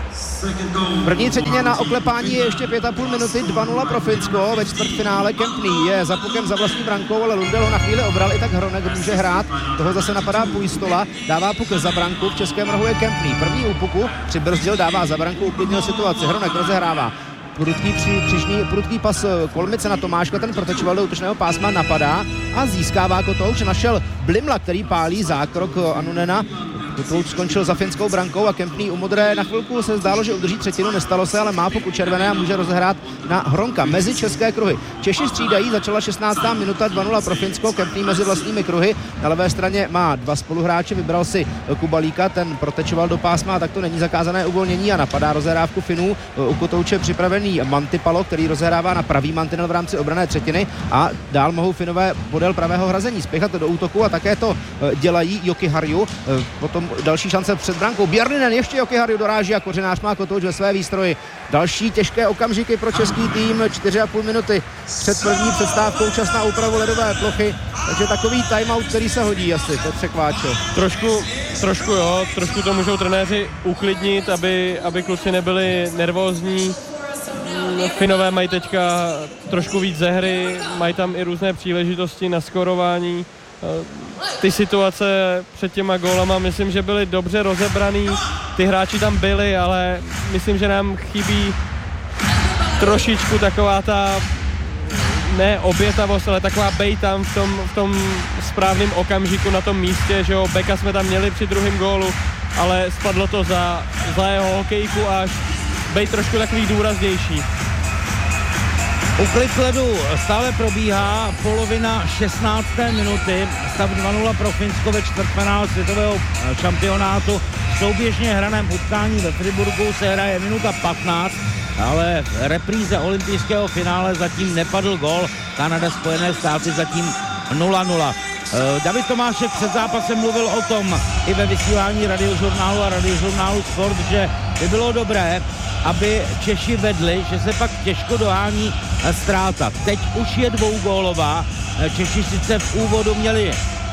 V první třetině na oklepání je ještě 5,5 minuty, 2-0 pro Finsko. Ve čtvrtfinále Kempný je za pukem za vlastní brankou, ale Lundell ho na chvíli obral, i tak Hronek může hrát. Toho zase napadá Pujstola, dává puk za branku, v českém rohu je Kempný. První u puku přibrzdil, dává za branku, uklidnil situaci. Hronek rozehrává. Prudký pas Kolmice na Tomáška, ten protečoval do útočného pásma, napadá a získává Kotouč. Našel Blimla, který pálí zákrok Anunena. Kotouč skončil za finskou brankou a Kempný u modré. Na chvilku se zdálo, že udrží třetinu, nestalo se, ale má puk u červené a může rozehrát na Hronka mezi české kruhy. Češi střídají, začala 16. minuta, 2-0 pro Finsko, Kempný mezi vlastními kruhy. Na levé straně má dva spoluhráče, vybral si Kubalíka, ten protečoval do pásma, tak to není zakázané uvolnění a napadá rozehrávku Finů. U Kotouče připravený Mantipalo, který rozehrává na pravý mantinel v rámci obranné třetiny, a dál mohou Finové podél pravého hrazení spěchat do útoku a také to dělají Jokiharju. Potom další šance před brankou. Bjarninen, ještě Jokiharju doráží a Kořenář má Kotouč ve své výstroji. Další těžké okamžiky pro český tým, 4,5 minuty před první přestávkou, čas na úpravu ledové plochy, takže takový timeout, který se hodí asi, Petře Kváčo. Trošku to můžou trenéři uklidnit, aby kluci nebyli nervózní. Finové mají teďka trošku víc ze hry, mají tam i různé příležitosti na skorování. Ty situace před těma gólama, myslím, že byly dobře rozebraný, ty hráči tam byli, ale myslím, že nám chybí trošičku taková ta, ne obětavost, ale taková bej tam v tom správném okamžiku na tom místě, že jo, Beka jsme tam měli při druhém gólu, ale spadlo to za jeho hokejku až bej trošku takový důraznější. Uklid ledu stále probíhá, polovina 16. minuty, stav 2-0 pro Finsko ve čtvrtfinále světového šampionátu. V souběžně hraném utkání ve Friburgu se hraje minuta 15, ale v repríze olympijského finále zatím nepadl gól. Kanada, Spojené státy zatím 0-0. David Tomášek před zápasem mluvil o tom i ve vysílání Radiožurnálu a Radiožurnálu Sport, že by bylo dobré, aby Češi vedli, že se pak těžko dohání ztráta. Teď už je dvougólová. Češi sice v úvodu měli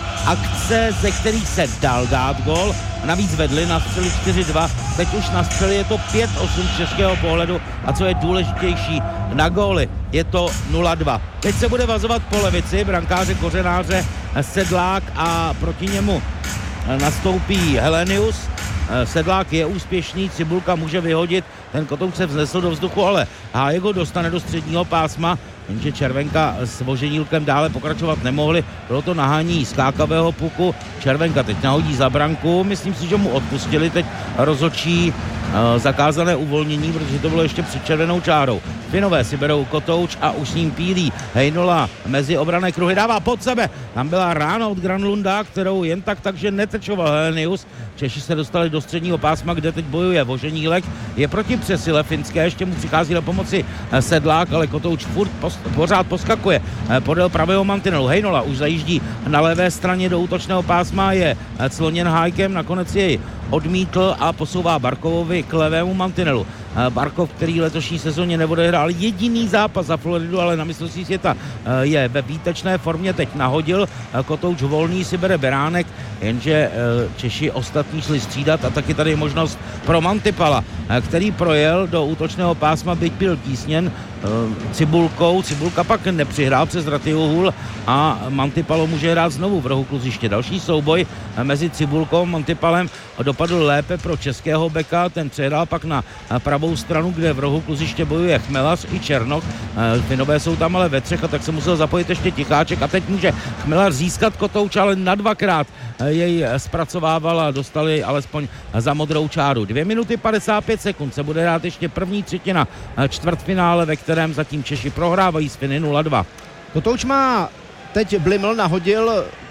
akce, ze kterých se dal dát gól, navíc vedli, nastřeli 4-2, teď už nastřeli, je to 5-8 z českého pohledu a co je důležitější, na góly je to 0-2. Teď se bude vazovat po levici, brankáře Kořenáře Sedlák a proti němu nastoupí Helenius. Sedlák je úspěšný, Cibulka může vyhodit, ten Kotouč se vznesl do vzduchu, ale Hájek ho dostane do středního pásma, jenže Červenka s Voženílkem dále pokračovat nemohli, bylo to nahání skákavého puku, Červenka teď nahodí za branku, myslím si, že mu odpustili teď rozhodčí zakázané uvolnění, protože to bylo ještě před červenou čárou. Finové si berou Kotouč a už s ním pílí Hejnola mezi obranné kruhy, dává pod sebe, tam byla rána od Granlunda, kterou jen takže netečoval Helenius. Češi se dostali do středního pásma, kde teď bojuje Voženílek, je proti přesile finské, ještě mu přichází na pomoci Sedlák, ale Kotouč pořád poskakuje podél pravého mantinelu. Hejnola už zajíždí na levé straně do útočného pásma, je cloněn Hájkem, nakonec jej odmítl a posouvá Barkovovi k levému mantinelu. Barkov, který letošní sezóně neodehrál jediný zápas za Floridu, ale na mistrovství světa je ve výtečné formě, teď nahodil, Kotouč volný si bere Beránek, jenže Češi ostatní šli střídat a taky tady je možnost pro Mantipala, který projel do útočného pásma, byť byl tísněn Cibulkou. Cibulka pak nepřihrál přes Ratyuhul a Mantipalo může hrát znovu v rohu kluziště. Další souboj mezi Cibulkou a Mantipalem dopadl lépe pro českého beka, ten přehrál pak na pravou stranu, kde v rohu kluziště bojuje Chmelař i Černok. Finové jsou tam ale ve třech a tak se musel zapojit ještě Ticháček a teď může Chmelař získat Kotouč, ale na dvakrát jej zpracovával a dostali alespoň za modrou čáru. 2 minuty 55 sekund se bude hrát ještě první třetina čtvrtfinále, ve kterém zatím Češi prohrávají s Finy 0-2. Kotouč má teď Bliml nahodil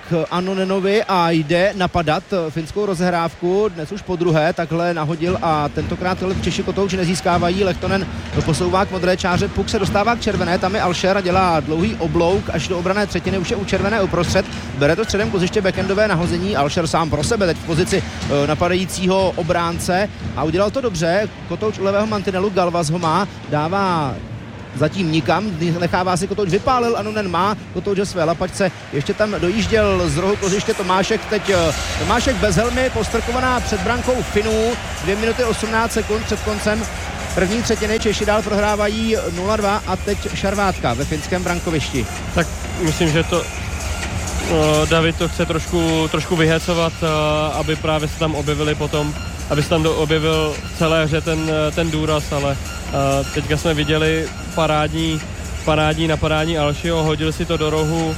k Annonenovi a jde napadat finskou rozehrávku, dnes už po druhé, takhle nahodil a tentokrát Češi kotouč nezískávají, Lehtonen posouvá k modré čáře, puk se dostává k červené, tam je Alšer a dělá dlouhý oblouk až do obrané třetiny, už je u červené uprostřed, bere to středem koziště backendové nahození, Alšer sám pro sebe teď v pozici napadajícího obránce a udělal to dobře, kotouč u levého mantinelu, Galvas ho má, dává zatím nikam, nechává si kotouč, vypálil, Annunen má kotouč ve své lapačce, ještě tam dojížděl z rohu koziště Tomášek, teď Tomášek bez helmy, postrkovaná před brankou Finů, 2 minuty 18 sekund před koncem první třetiny, Češi dál prohrávají 0-2 a teď šarvátka ve finském brankovišti. Tak myslím, že to David to chce trošku vyhecovat, aby právě se tam objevili potom, aby se tam objevil v celé hře ten důraz, ale teďka jsme viděli parádní napadání Alšiho, hodil si to do rohu,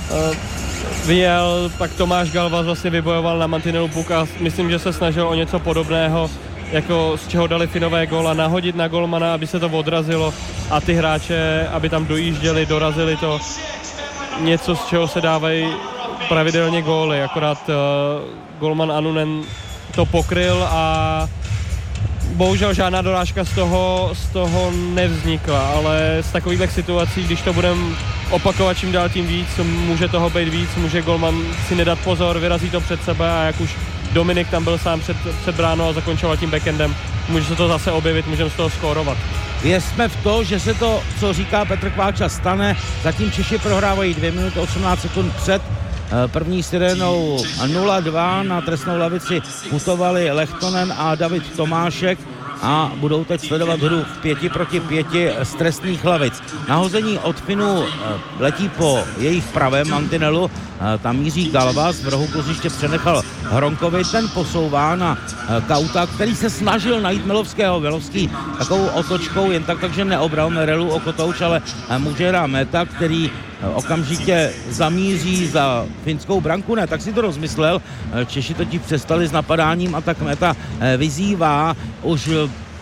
vyjel, pak Tomáš Galvas vlastně vybojoval na mantinelu puk a myslím, že se snažil o něco podobného, jako z čeho dali Finové gól a nahodit na golmana, aby se to odrazilo a ty hráče, aby tam dojížděli, dorazili to, něco, z čeho se dávají pravidelně góly, akorát golman Annunen to pokryl a bohužel žádná dorážka z toho nevznikla, ale z takových situací, když to budeme opakovat čím dál tím víc, může toho být víc, může golman si nedat pozor, vyrazí to před sebe a jak už Dominik tam byl sám před bránou a zakončoval tím backendem, může se to zase objevit, můžeme z toho skórovat. Věřme v to, že se to, co říká Petr Kváča, stane. Zatím Češi prohrávají 2 minuty 18 sekund před první sirénou 0-2. Na trestnou lavici putovali Lehtonen a David Tomášek a budou teď sledovat hru v 5 proti 5 z trestných lavic. Nahození od Finů letí po jejich pravém mantinelu, tam míří Galvas, v rohu koziště přenechal Hronkovi, ten posouvá na Kauta, který se snažil najít Milovského. Milovský takovou otočkou jen takže neobral Merelu o kotouč, ale Mužera Meta, který okamžitě zamíří za finskou branku, ne, tak si to rozmyslel, Češi totiž přestali s napadáním a tak Meta vyzývá už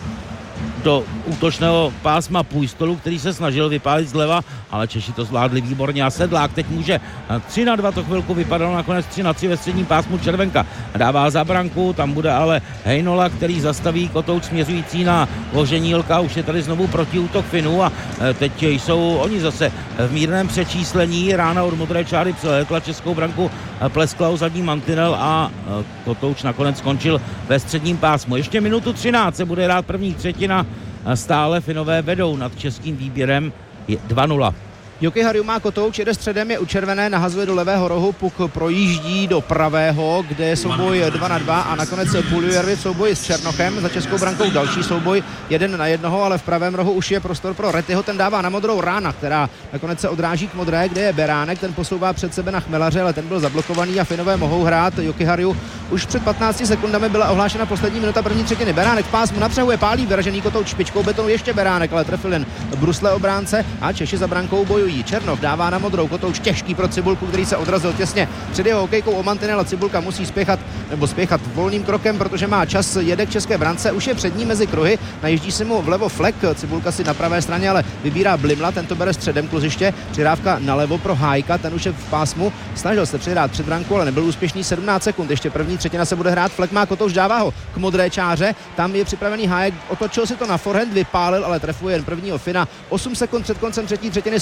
do útočného pásma Pujstolu, který se snažil vypálit zleva, ale Češi to zvládli výborně a Sedlák teď může 3-2, to chvilku vypadalo nakonec 3-3 ve středním pásmu Červenka. Dává za branku, tam bude ale Heinola, který zastaví kotouč směřující na Voženílka, už je tady znovu protiútok Finů a teď jsou oni zase v mírném přečíslení, rána od modré čáry přelétla českou branku, pleskla o zadní mantinel a kotouč nakonec skončil ve středním pásmu. Ještě minutu 13 se bude hrát první třetina, stále Finové vedou nad českým výběrem 2-0. Jokiharju má kotouč, jede středem, je u červené, nahazuje do levého rohu, puk projíždí do pravého, kde je souboj 2-2 a nakonec Puljujärvi v souboji s Černochem, za českou brankou další souboj 1-1, ale v pravém rohu už je prostor pro Rettyho, ten dává na modrou Rána, která nakonec se odráží k modré, kde je Beránek, ten posouvá před sebe na Chmelaře, ale ten byl zablokovaný a Finové mohou hrát. Jokiharju už před 15 sekundami byla ohlášena poslední minuta první třetiny. Beránek v pásmu napřehuje, pálí vyražený kotouč špičkou betonu, ještě Beránek, ale trefil jen brusle obránce a Češi za brankou bojují. Černov dává na modrou, kotouč těžký pro Cibulku, který se odrazil těsně před jeho hokejkou o mantinel a Cibulka musí spěchat volným krokem, protože má čas, jede k české brance, už je před ní mezi kruhy, najíždí si mu vlevo Flek, Cibulka si na pravé straně, ale vybírá Blimla, ten to bere středem kluziště, přidávka nalevo pro Hájka, ten už je v pásmu, snažil se přihrát před branku, ale nebyl úspěšný, 17 sekund, ještě první třetina se bude hrát, Flek má kotouč, dává ho k modré čáře, tam je připravený Hájek, otočil si to na forehand, vypálil, ale trefuje jen prvního Fina, 8 sekund před koncem třetí třetiny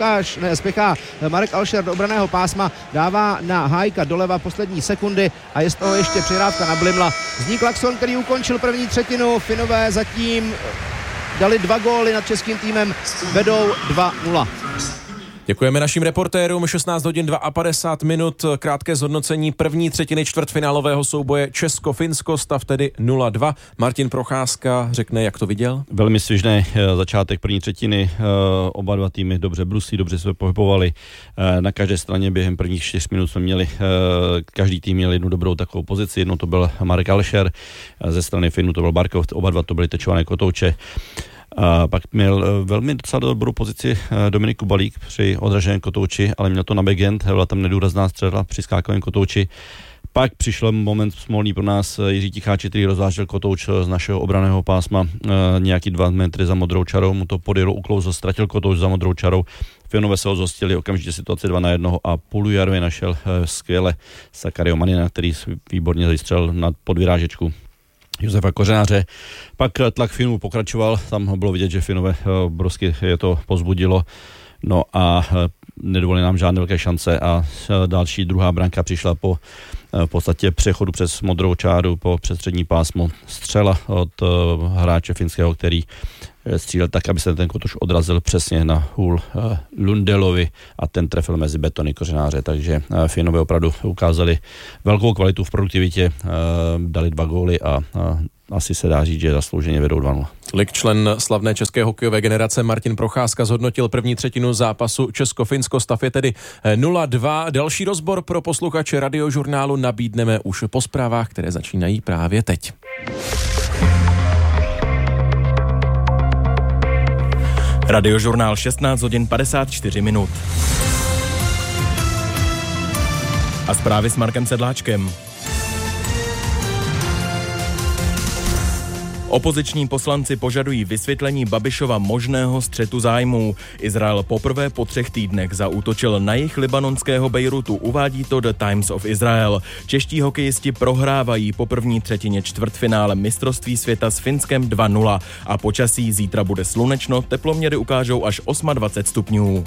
spěchá Marek Alšer do obraného pásma, dává na Hájka doleva poslední sekundy a je z toho ještě přihrávka na Blimla. Zní klakson, který ukončil první třetinu, Finové zatím dali 2 góly nad českým týmem, vedou 2-0. Děkujeme našim reportérům, 16 hodin 52 minut, krátké zhodnocení první třetiny čtvrtfinálového souboje Česko-Finsko, stav tedy 0-2. Martin Procházka řekne, jak to viděl? Velmi svižný začátek první třetiny, oba dva týmy dobře bruslí, dobře se pohybovali. Na každé straně během prvních 4 minut jsme měli, každý tým měl jednu dobrou takovou pozici, jednou to byl Marek Alšer, ze strany Finů to byl Barkov, oba dva to byly tečované kotouče. A pak měl velmi docela dobrou pozici Dominik Kubalík při odraženém kotouči, ale měl to na backhand, byla tam nedůrazná střela při skákovém kotouči. Pak přišel moment smolný pro nás. Jiří Ticháči, který rozvážel kotouč z našeho obranného pásma nějaký 2 metry za modrou čarou, mu to podjelo, uklouzl, ztratil kotouč za modrou čarou. Finové se ho zhostili, okamžitě situace 2-1 a Pulujarvi našel skvěle Sakario Manina, který výborně zastřelil na podvyrážečku Josefa Kořenáře. Pak tlak Finů pokračoval, tam bylo vidět, že Finové obrovsky je to pozbudilo, no a nedovolili nám žádné velké šance a další druhá branka přišla po v podstatě přechodu přes modrou čáru po přestřední pásmo. Střela od hráče finského, který střílel tak, aby se ten kotouč odrazil přesně na hůl Lundelovi a ten trefil mezi betony Kořenáře, takže Finové opravdu ukázali velkou kvalitu v produktivitě, dali 2 góly a asi se dá říct, že zaslouženě vedou 2-0. Tolik člen slavné české hokejové generace Martin Procházka zhodnotil první třetinu zápasu Česko-Finsko. Stav je tedy 0-2. Další rozbor pro posluchače Radiožurnálu nabídneme už po zprávách, které začínají právě teď. Radiožurnál 16 hodin 54 minut. A zprávy s Markem Sedláčkem. Opoziční poslanci požadují vysvětlení Babišova možného střetu zájmů. Izrael poprvé po 3 týdnech zaútočil na jih libanonského Bejrutu, uvádí to The Times of Israel. Čeští hokejisti prohrávají po první třetině čtvrtfinále mistrovství světa s Finskem 2-0 a počasí zítra bude slunečno, teploměry ukážou až 28 stupňů.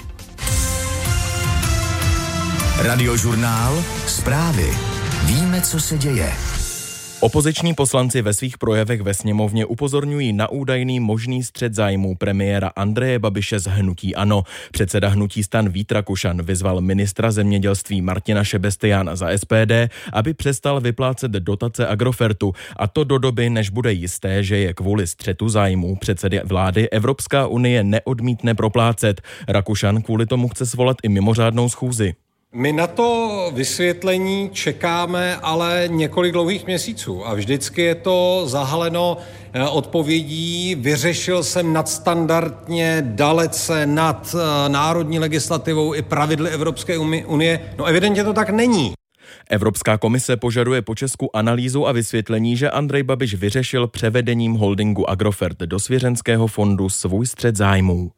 Radiožurnál, zprávy. Víme, co se děje. Opoziční poslanci ve svých projevech ve sněmovně upozorňují na údajný možný střet zájmů premiéra Andreje Babiše z hnutí ANO. Předseda hnutí STAN Vít Rakušan vyzval ministra zemědělství Martina Šebestyána za SPD, aby přestal vyplácet dotace Agrofertu, a to do doby, než bude jisté, že je kvůli střetu zájmů předsedy vlády Evropská unie neodmítne proplácet. Rakušan kvůli tomu chce svolat i mimořádnou schůzi. My na to vysvětlení čekáme ale několik dlouhých měsíců a vždycky je to zahaleno odpovědí: vyřešil jsem nadstandardně, dalece nad národní legislativou i pravidly Evropské unie. No evidentně to tak není. Evropská komise požaduje po Česku analýzu a vysvětlení, že Andrej Babiš vyřešil převedením holdingu Agrofert do svěřenského fondu svůj střet zájmů.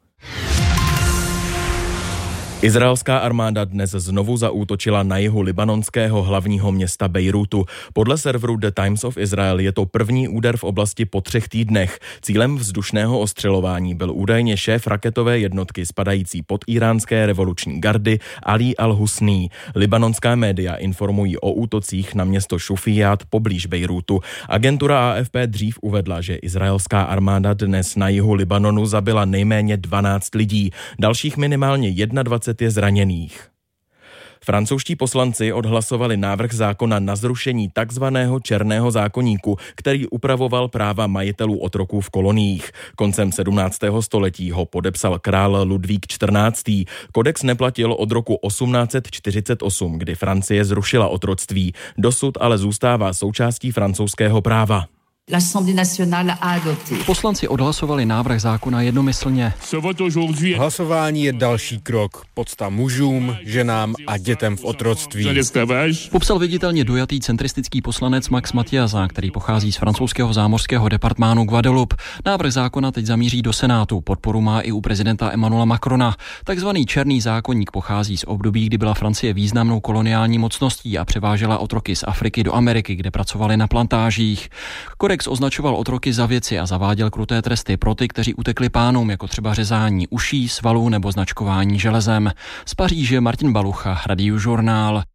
Izraelská armáda dnes znovu zaútočila na jihu libanonského hlavního města Bejrutu. Podle serveru The Times of Israel je to první úder v oblasti po 3 týdnech. Cílem vzdušného ostřelování byl údajně šéf raketové jednotky spadající pod íránské revoluční gardy Ali al-Husní. Libanonská média informují o útocích na město Šufiját poblíž Bejrutu. Agentura AFP dřív uvedla, že izraelská armáda dnes na jihu Libanonu zabila nejméně 12 lidí. Dalších minimálně 21 je zraněných. Francouzští poslanci odhlasovali návrh zákona na zrušení takzvaného černého zákoníku, který upravoval práva majitelů otroků v koloniích. Koncem 17. století ho podepsal král Ludvík XIV. Kodex neplatil od roku 1848, kdy Francie zrušila otroctví. Dosud ale zůstává součástí francouzského práva. Poslanci odhlasovali návrh zákona jednomyslně. Hlasování je další krok. Pocta mužům, ženám a dětem v otroctví. Popsal viditelně dojatý centristický poslanec Max Mathiasa, který pochází z francouzského zámořského departmánu Guadeloupe. Návrh zákona teď zamíří do Senátu. Podporu má i u prezidenta Emmanuela Macrona. Takzvaný černý zákoník pochází z období, kdy byla Francie významnou koloniální mocností a převážela otroky z Afriky do Ameriky, kde pracovali na plantážích. Kodex označoval otroky za věci a zaváděl kruté tresty pro ty, kteří utekli pánům, jako třeba řezání uší, svalů nebo značkování železem. Z Paříže Martin Balucha, Radiožurnál.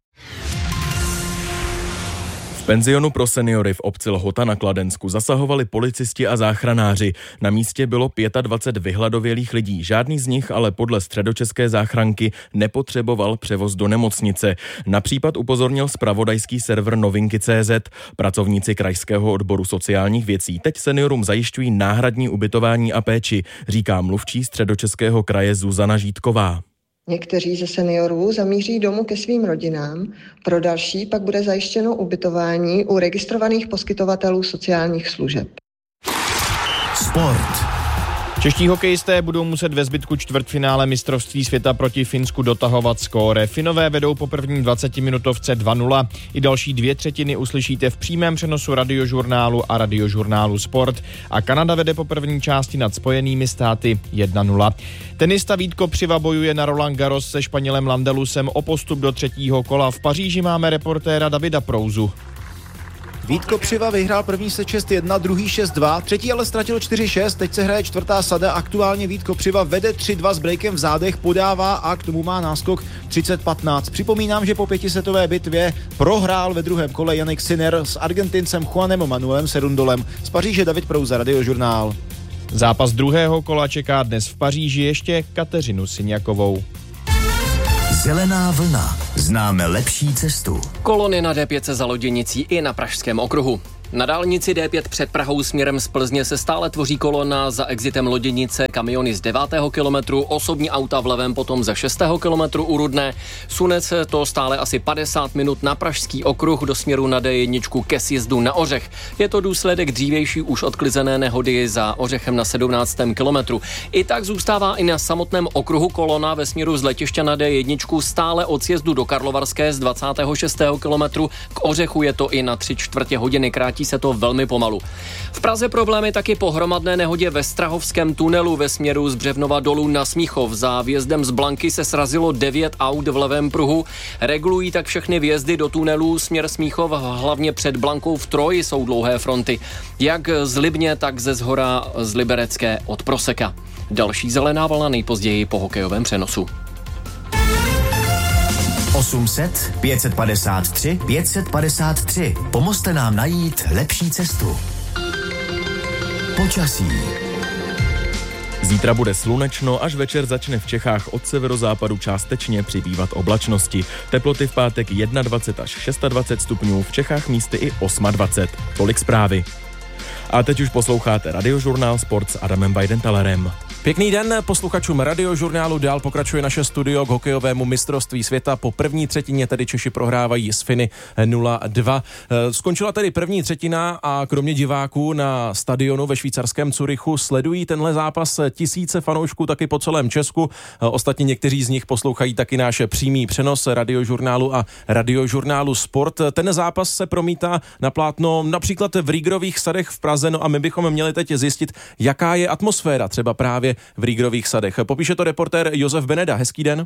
V penzionu pro seniory v obci Lhota na Kladensku zasahovali policisti a záchranáři. Na místě bylo 25 vyhladovělých lidí. Žádný z nich ale podle středočeské záchranky nepotřeboval převoz do nemocnice. Na případ upozornil zpravodajský server Novinky.cz. Pracovníci krajského odboru sociálních věcí teď seniorům zajišťují náhradní ubytování a péči, říká mluvčí Středočeského kraje Zuzana Žítková. Někteří ze seniorů zamíří domů ke svým rodinám, pro další pak bude zajištěno ubytování u registrovaných poskytovatelů sociálních služeb. Sport. Čeští hokejisté budou muset ve zbytku čtvrtfinále mistrovství světa proti Finsku dotahovat skóre. Finové vedou po první 20-minutovce 2-0. I další 2/3 uslyšíte v přímém přenosu Radiožurnálu a Radiožurnálu Sport. A Kanada vede po první části nad Spojenými státy 1-0. Tenista Vít Kopřiva bojuje na Roland Garros se Španělem Landelusem o postup do třetího kola. V Paříži máme reportéra Davida Prouzu. Vít Kopřiva vyhrál první set 6-1, druhý 6-2, třetí ale ztratil 4-6, teď se hraje čtvrtá sada, aktuálně Vít Kopřiva vede 3-2 s breakem v zádech, podává a k tomu má náskok 30-15. Připomínám, že po pětisetové bitvě prohrál ve druhém kole Jannik Sinner s Argentincem Juanem Manuelem Serundolem. Z Paříže David Prouza, Radiožurnál. Zápas druhého kola čeká dnes v Paříži ještě Kateřinu Syňakovou. Zelená vlna. Známe lepší cestu. Kolony na D5 za Loděnicí i na Pražském okruhu. Na dálnici D5 před Prahou směrem z Plzně se stále tvoří kolona za exitem Loděnice, kamiony z 9. kilometru, osobní auta vlevem potom ze 6. kilometru u Rudné. Sune se to stále asi 50 minut na Pražský okruh do směru na D1 ke sjezdu na Ořech. Je to důsledek dřívější už odklizené nehody za Ořechem na 17. kilometru. I tak zůstává i na samotném okruhu kolona ve směru z letiště na D1 stále od sjezdu do Karlovarské z 26. kilometru. K Ořechu je to i na 3/4 hodiny, krátí se to velmi pomalu. V Praze problémy taky po hromadné nehodě ve Strahovském tunelu ve směru z Břevnova dolů na Smíchov. Za vjezdem z Blanky se srazilo 9 aut v levém pruhu. Regulují tak všechny vjezdy do tunelů směr Smíchov, hlavně před Blankou v Troji jsou dlouhé fronty. Jak z Libně, tak ze Zhora z Liberecké od Proseka. Další zelená vlna nejpozději po hokejovém přenosu. 800 553 553. Pomozte nám najít lepší cestu. Počasí. Zítra bude slunečno, až večer začne v Čechách od severozápadu částečně přibývat oblačnosti. Teploty v pátek 21 až 26 stupňů, v Čechách místy i 28. Tolik zprávy. A teď už posloucháte Radiožurnál Sport s Adamem Weidentalerem. Pěkný den posluchačům Radiožurnálu, dál pokračuje naše studio k hokejovému mistrovství světa. Po první třetině tedy Češi prohrávají s Finy 0-2. Skončila tedy první třetina a kromě diváků na stadionu ve švýcarském Curychu sledují tenhle zápas tisíce fanoušků taky po celém Česku. Ostatně někteří z nich poslouchají taky náš přímý přenos Radiožurnálu a Radiožurnálu Sport. Ten zápas se promítá na plátno například v Rýgrových sadech v Praze, no a my bychom měli teď zjistit, jaká je atmosféra třeba právě v Rýgrových sadech. Popíše to reportér Josef Beneda. Hezký den.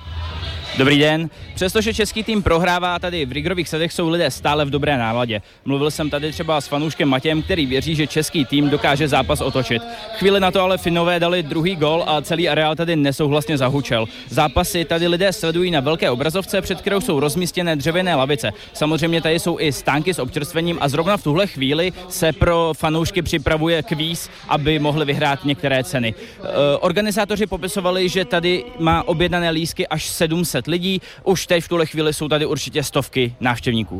Dobrý den. Přestože český tým prohrává, tady v Rýgrových sadech jsou lidé stále v dobré náladě. Mluvil jsem tady třeba s fanouškem Matějem, který věří, že český tým dokáže zápas otočit. Chvíli na to ale Finové dali druhý gól a celý areál tady nesouhlasně zahučel. Zápasy tady lidé sledují na velké obrazovce, před kterou jsou rozmístěné dřevěné lavice. Samozřejmě tady jsou i stánky s občerstvením a zrovna v tuhle chvíli se pro fanoušky připravuje kvíz, aby mohli vyhrát některé ceny. Organizátoři popisovali, že tady má objednané lístky až 700 lidí. Už teď v tuhle chvíli jsou tady určitě stovky návštěvníků.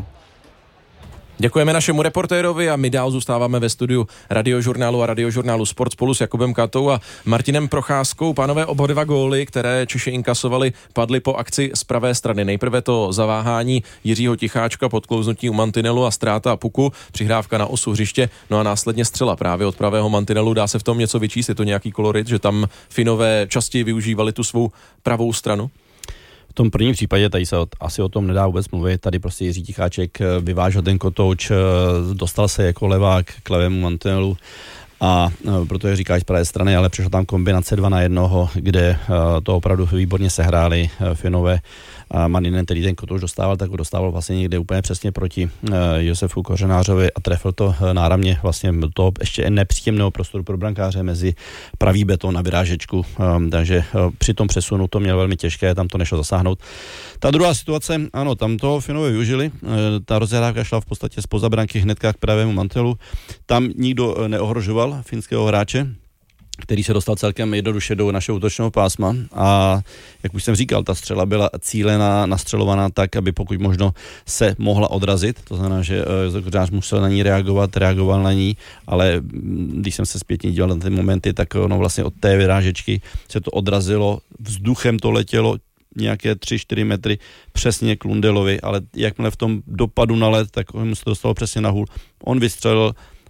Děkujeme našemu reportérovi a my dál zůstáváme ve studiu Radiožurnálu a Radiožurnálu Sport spolu s Jakubem Katou a Martinem Procházkou. Pánové, oba dva góly, které Češi inkasovali, padly po akci z pravé strany. Nejprve to zaváhání Jiřího Ticháčka, podklouznutí u mantinelu a ztráta puku, přihrávka na osu hřiště, no a následně střela právě od pravého mantinelu. Dá se v tom něco vyčíst? Je to nějaký kolorit, že tam Finové častěji využívali tu svou pravou stranu? V tom prvním případě tady se asi o tom nedá vůbec mluvit. Tady prostě Jiří Ticháček vyvážel ten kotouč, dostal se jako levák k levému mantinelu a protože říkáš z pravé strany, ale přišla tam kombinace 2 na 1, kde to opravdu výborně sehráli Finové. A Maninen, který ten kotouč dostával, tak ho dostával vlastně někde úplně přesně proti Josefu Kořenářovi a trefil to náramně vlastně do toho ještě nepříjemného prostoru pro brankáře mezi pravý beton a vyrážečku, takže při tom přesunu to měl velmi těžké, tam to nešlo zasáhnout. Ta druhá situace, ano, tam to Finové využili, ta rozehrávka šla v podstatě zpoza branky hnedka k pravému mantelu, tam nikdo neohrožoval finského hráče, který se dostal celkem jednoduše do našeho útočného pásma a jak už jsem říkal, ta střela byla cílená, nastřelovaná tak, aby pokud možno se mohla odrazit, to znamená, že Josef Kořenář musel na ní reagoval na ní, ale když jsem se zpětně díval na ty momenty, tak ono vlastně od té vyrážečky se to odrazilo, vzduchem to letělo nějaké 3-4 metry přesně k Lundelovi, ale jakmile v tom dopadu na led, tak mu se dostalo přesně na hůl, on vystřelil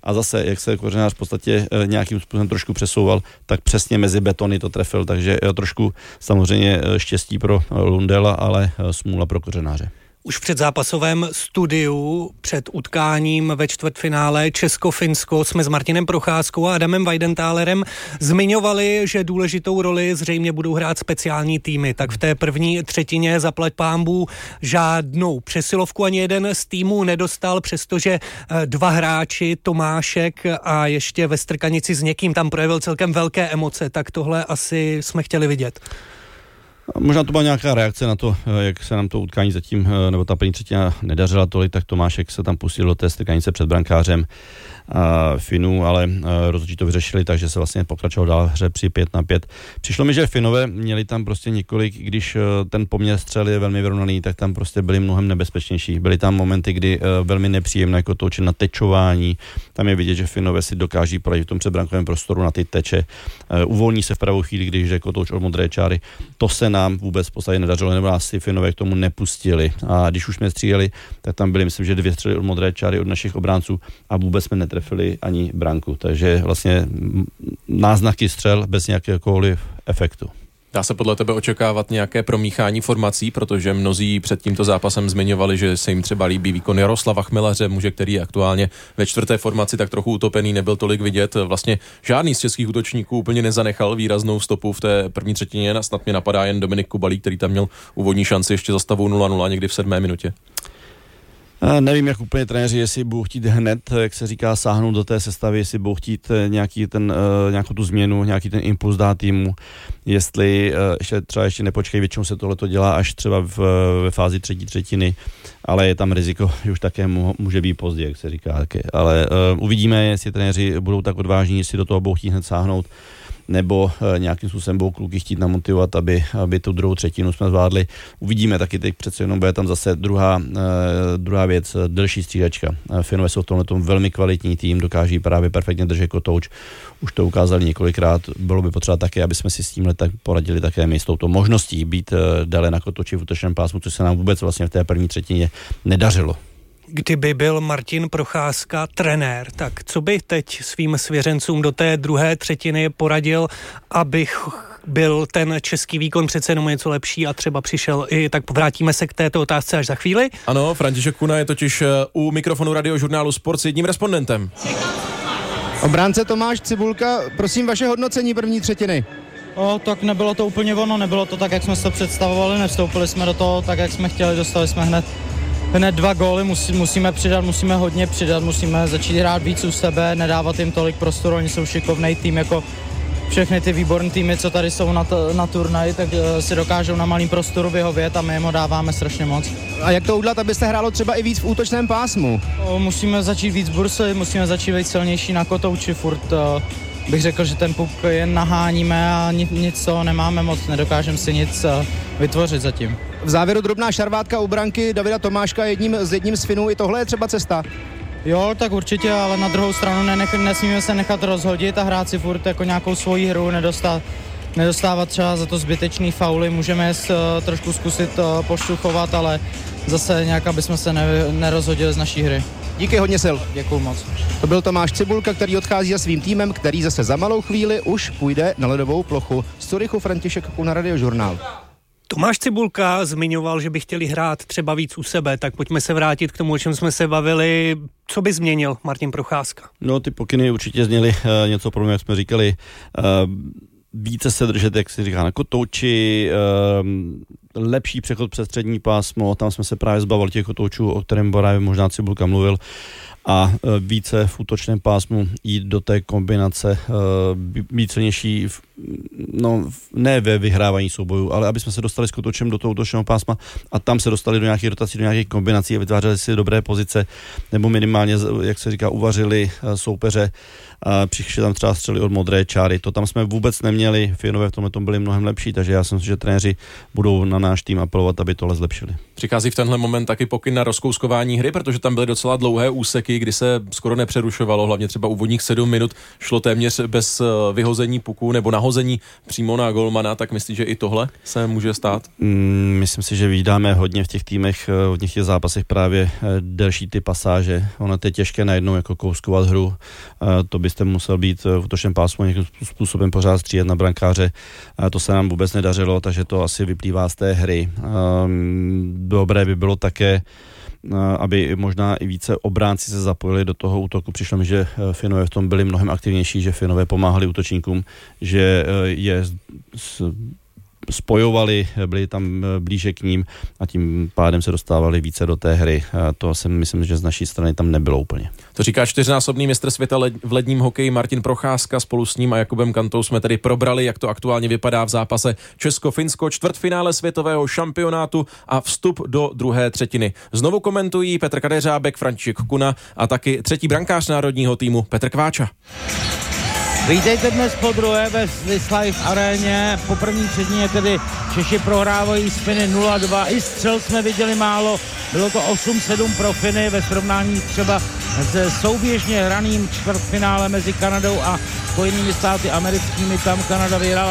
a zase, jak se Kořenář v podstatě nějakým způsobem trošku přesouval, tak přesně mezi betony to trefil, takže trošku samozřejmě štěstí pro Lundela, ale smůla pro Kořenáře. Už v předzápasovém studiu před utkáním ve čtvrtfinále Česko-Finsko jsme s Martinem Procházkou a Adamem Weidentálerem zmiňovali, že důležitou roli zřejmě budou hrát speciální týmy. Tak v té první třetině zaplať pánbů žádnou přesilovku ani jeden z týmů nedostal, přestože dva hráči, Tomášek a ještě ve strkanici s někým tam projevil celkem velké emoce, tak tohle asi jsme chtěli vidět. Možná to byla nějaká reakce na to, jak se nám to utkání zatím, nebo ta první třetina nedařila tolik, tak Tomášek se tam pustil do té strkanice před brankářem Finů, ale rozhodčí to vyřešili, takže se vlastně pokračovalo dál hře při 5-5. Přišlo mi, že Finové měli tam prostě několik, když ten poměr střel je velmi vyrovnaný, tak tam prostě byli mnohem nebezpečnější. Byly tam momenty, kdy velmi nepříjemné jako toče na tečování. Tam je vidět, že Finové si dokáží poradit v tom předbrankovém prostoru na ty teče. Uvolní se v pravou chvíli, když jde kotouč od modré čáry. To se nám vůbec v podstatě nedařilo, nebo nás si Finové k tomu nepustili. A když už jsme stříleli, tak tam byly, myslím, že 2 střely od modré čáry od našich obránců a vůbec jsme netrefili ani branku. Takže vlastně náznaky střel bez nějakéhokoliv efektu. Dá se podle tebe očekávat nějaké promíchání formací, protože mnozí před tímto zápasem zmiňovali, že se jim třeba líbí výkon Jaroslava Chmelaře, muže, který je aktuálně ve 4. formaci tak trochu utopený, nebyl tolik vidět. Vlastně žádný z českých útočníků úplně nezanechal výraznou stopu v té první třetině. Snad mě napadá jen Dominik Kubalík, který tam měl úvodní šanci ještě za stavu 0-0 někdy v 7. minutě. Nevím, jak úplně trenéři, jestli budou chtít hned, jak se říká, sáhnout do té sestavy, jestli budou chtít nějakou tu změnu, nějaký ten impuls dát týmu, jestli ještě nepočkej, většinou se tohleto dělá až třeba ve fázi třetí třetiny, ale je tam riziko, že už také může být pozdě, jak se říká. Ale uvidíme, jestli trenéři budou tak odvážní, jestli do toho budou chtít hned sáhnout, nebo nějakým způsobem budou kluky chtít namotivovat, aby tu druhou třetinu jsme zvládli. Uvidíme, taky teď přece jenom bude tam zase druhá věc, delší střídačka. Finové jsou v tomhle velmi kvalitní tým, dokáží právě perfektně držet kotouč. Už to ukázali několikrát, bylo by potřeba také, aby jsme si s tímhle tak poradili také my s touto možností být dále na kotouči v útočném pásmu, což se nám vůbec vlastně v té první třetině nedařilo. Kdyby byl Martin Procházka trenér, tak co by teď svým svěřencům do té druhé třetiny poradil, abych byl ten český výkon přece jenom něco lepší a třeba přišel i, tak vrátíme se k této otázce až za chvíli. Ano, František Kuna je totiž u mikrofonu Radiožurnálu Sport s jedním respondentem. Obránce Tomáš Cibulka, prosím vaše hodnocení první třetiny. Tak nebylo to úplně ono, nebylo to tak, jak jsme se to představovali, nevstoupili jsme do toho tak, jak jsme chtěli, dostali jsme hned 2 góly, musíme přidat, musíme hodně přidat, musíme začít hrát víc u sebe, nedávat jim tolik prostoru, oni jsou šikovnej tým, jako všechny ty výborné týmy, co tady jsou na turnaji, tak si dokážou na malým prostoru vyhovět a my jim ho dáváme strašně moc. A jak to udělat, aby se hrálo třeba i víc v útočném pásmu? Musíme začít víc bursy, musíme začít být silnější na kotouči, furt bych řekl, že ten puk jen naháníme a nic toho nemáme moc, nedokážeme si nic vytvořit zatím. V závěru drobná šarvátka u branky Davida Tomáška jedním z Finů, i tohle je třeba cesta? Jo, tak určitě, ale na druhou stranu nesmíme se nechat rozhodit a hrát si furt jako nějakou svoji hru, nedostávat třeba za to zbytečný fauly, můžeme trošku zkusit poštuchovat, ale zase nějak, aby jsme se nerozhodili z naší hry. Díky, hodně sil. Děkuju moc. To byl Tomáš Cibulka, který odchází za svým týmem, který zase za malou chvíli už půjde na ledovou plochu. Z Curychu František Kuna, Radiožurnál. Tomáš Cibulka zmiňoval, že by chtěli hrát třeba víc u sebe, tak pojďme se vrátit k tomu, o čem jsme se bavili. Co by změnil Martin Procházka? No, ty pokyny určitě zněly něco podobného, jak jsme říkali. Více se držet, jak se říká, na kotouči, lepší přechod přes střední pásmo, tam jsme se právě zbavili těch kotoučů, o kterém právě možná Cibulka mluvil, a více v útočném pásmu jít do té kombinace, být silnější, ne ve vyhrávání soubojů, ale aby jsme se dostali s kotoučem do toho útočného pásma a tam se dostali do nějakých rotací, do nějakých kombinací a vytvářeli si dobré pozice, nebo minimálně, jak se říká, uvařili soupeře, přišli tam třeba střely od modré čáry, to tam jsme vůbec neměli, Finové v tomhle tom byli mnohem lepší, takže já si myslím, že trenéři budou na náš tým apelovat, aby tohle zlepšili. Přichází v tenhle moment taky pokyn na rozkouskování hry, protože tam byly docela dlouhé úseky, kdy se skoro nepřerušovalo, hlavně třeba úvodních 7 minut šlo téměř bez vyhození puku nebo nahození přímo na golmana, tak myslíš, že i tohle se může stát? Myslím si, že vydáme hodně v těch týmech, hodně v těch zápasech právě delší ty pasáže. Ono je těžké najednou jako kouskovat hru. To byste musel být v útočném pásmu nějakým způsobem pořád střílet na brankáře. To se nám vůbec nedařilo, takže to asi vyplývá z té hry. Dobré by bylo také, aby možná i více obránci se zapojili do toho útoku. Přišlo mi, že Finové v tom byli mnohem aktivnější, že Finové pomáhali útočníkům, že je spojovali, byli tam blíže k ním a tím pádem se dostávali více do té hry. To si myslím, že z naší strany tam nebylo úplně. To říká čtyřnásobný mistr světa v ledním hokeji Martin Procházka. Spolu s ním a Jakubem Kantou jsme tedy probrali, jak to aktuálně vypadá v zápase Česko-Finsko, čtvrtfinále světového šampionátu a vstup do druhé třetiny. Znovu komentují Petr Kadeřábek, František Kuna a taky třetí brankář národního týmu Petr Kváča. Vítejte dnes po druhé ve Swiss Life aréně. Po první třetině tedy Češi prohrávají s Finy 0-2. I střel jsme viděli málo. Bylo to 8-7 pro Finy ve srovnání třeba se souběžně hraným čtvrtfinále mezi Kanadou a Spojenými státy americkými. Tam Kanada vyhrála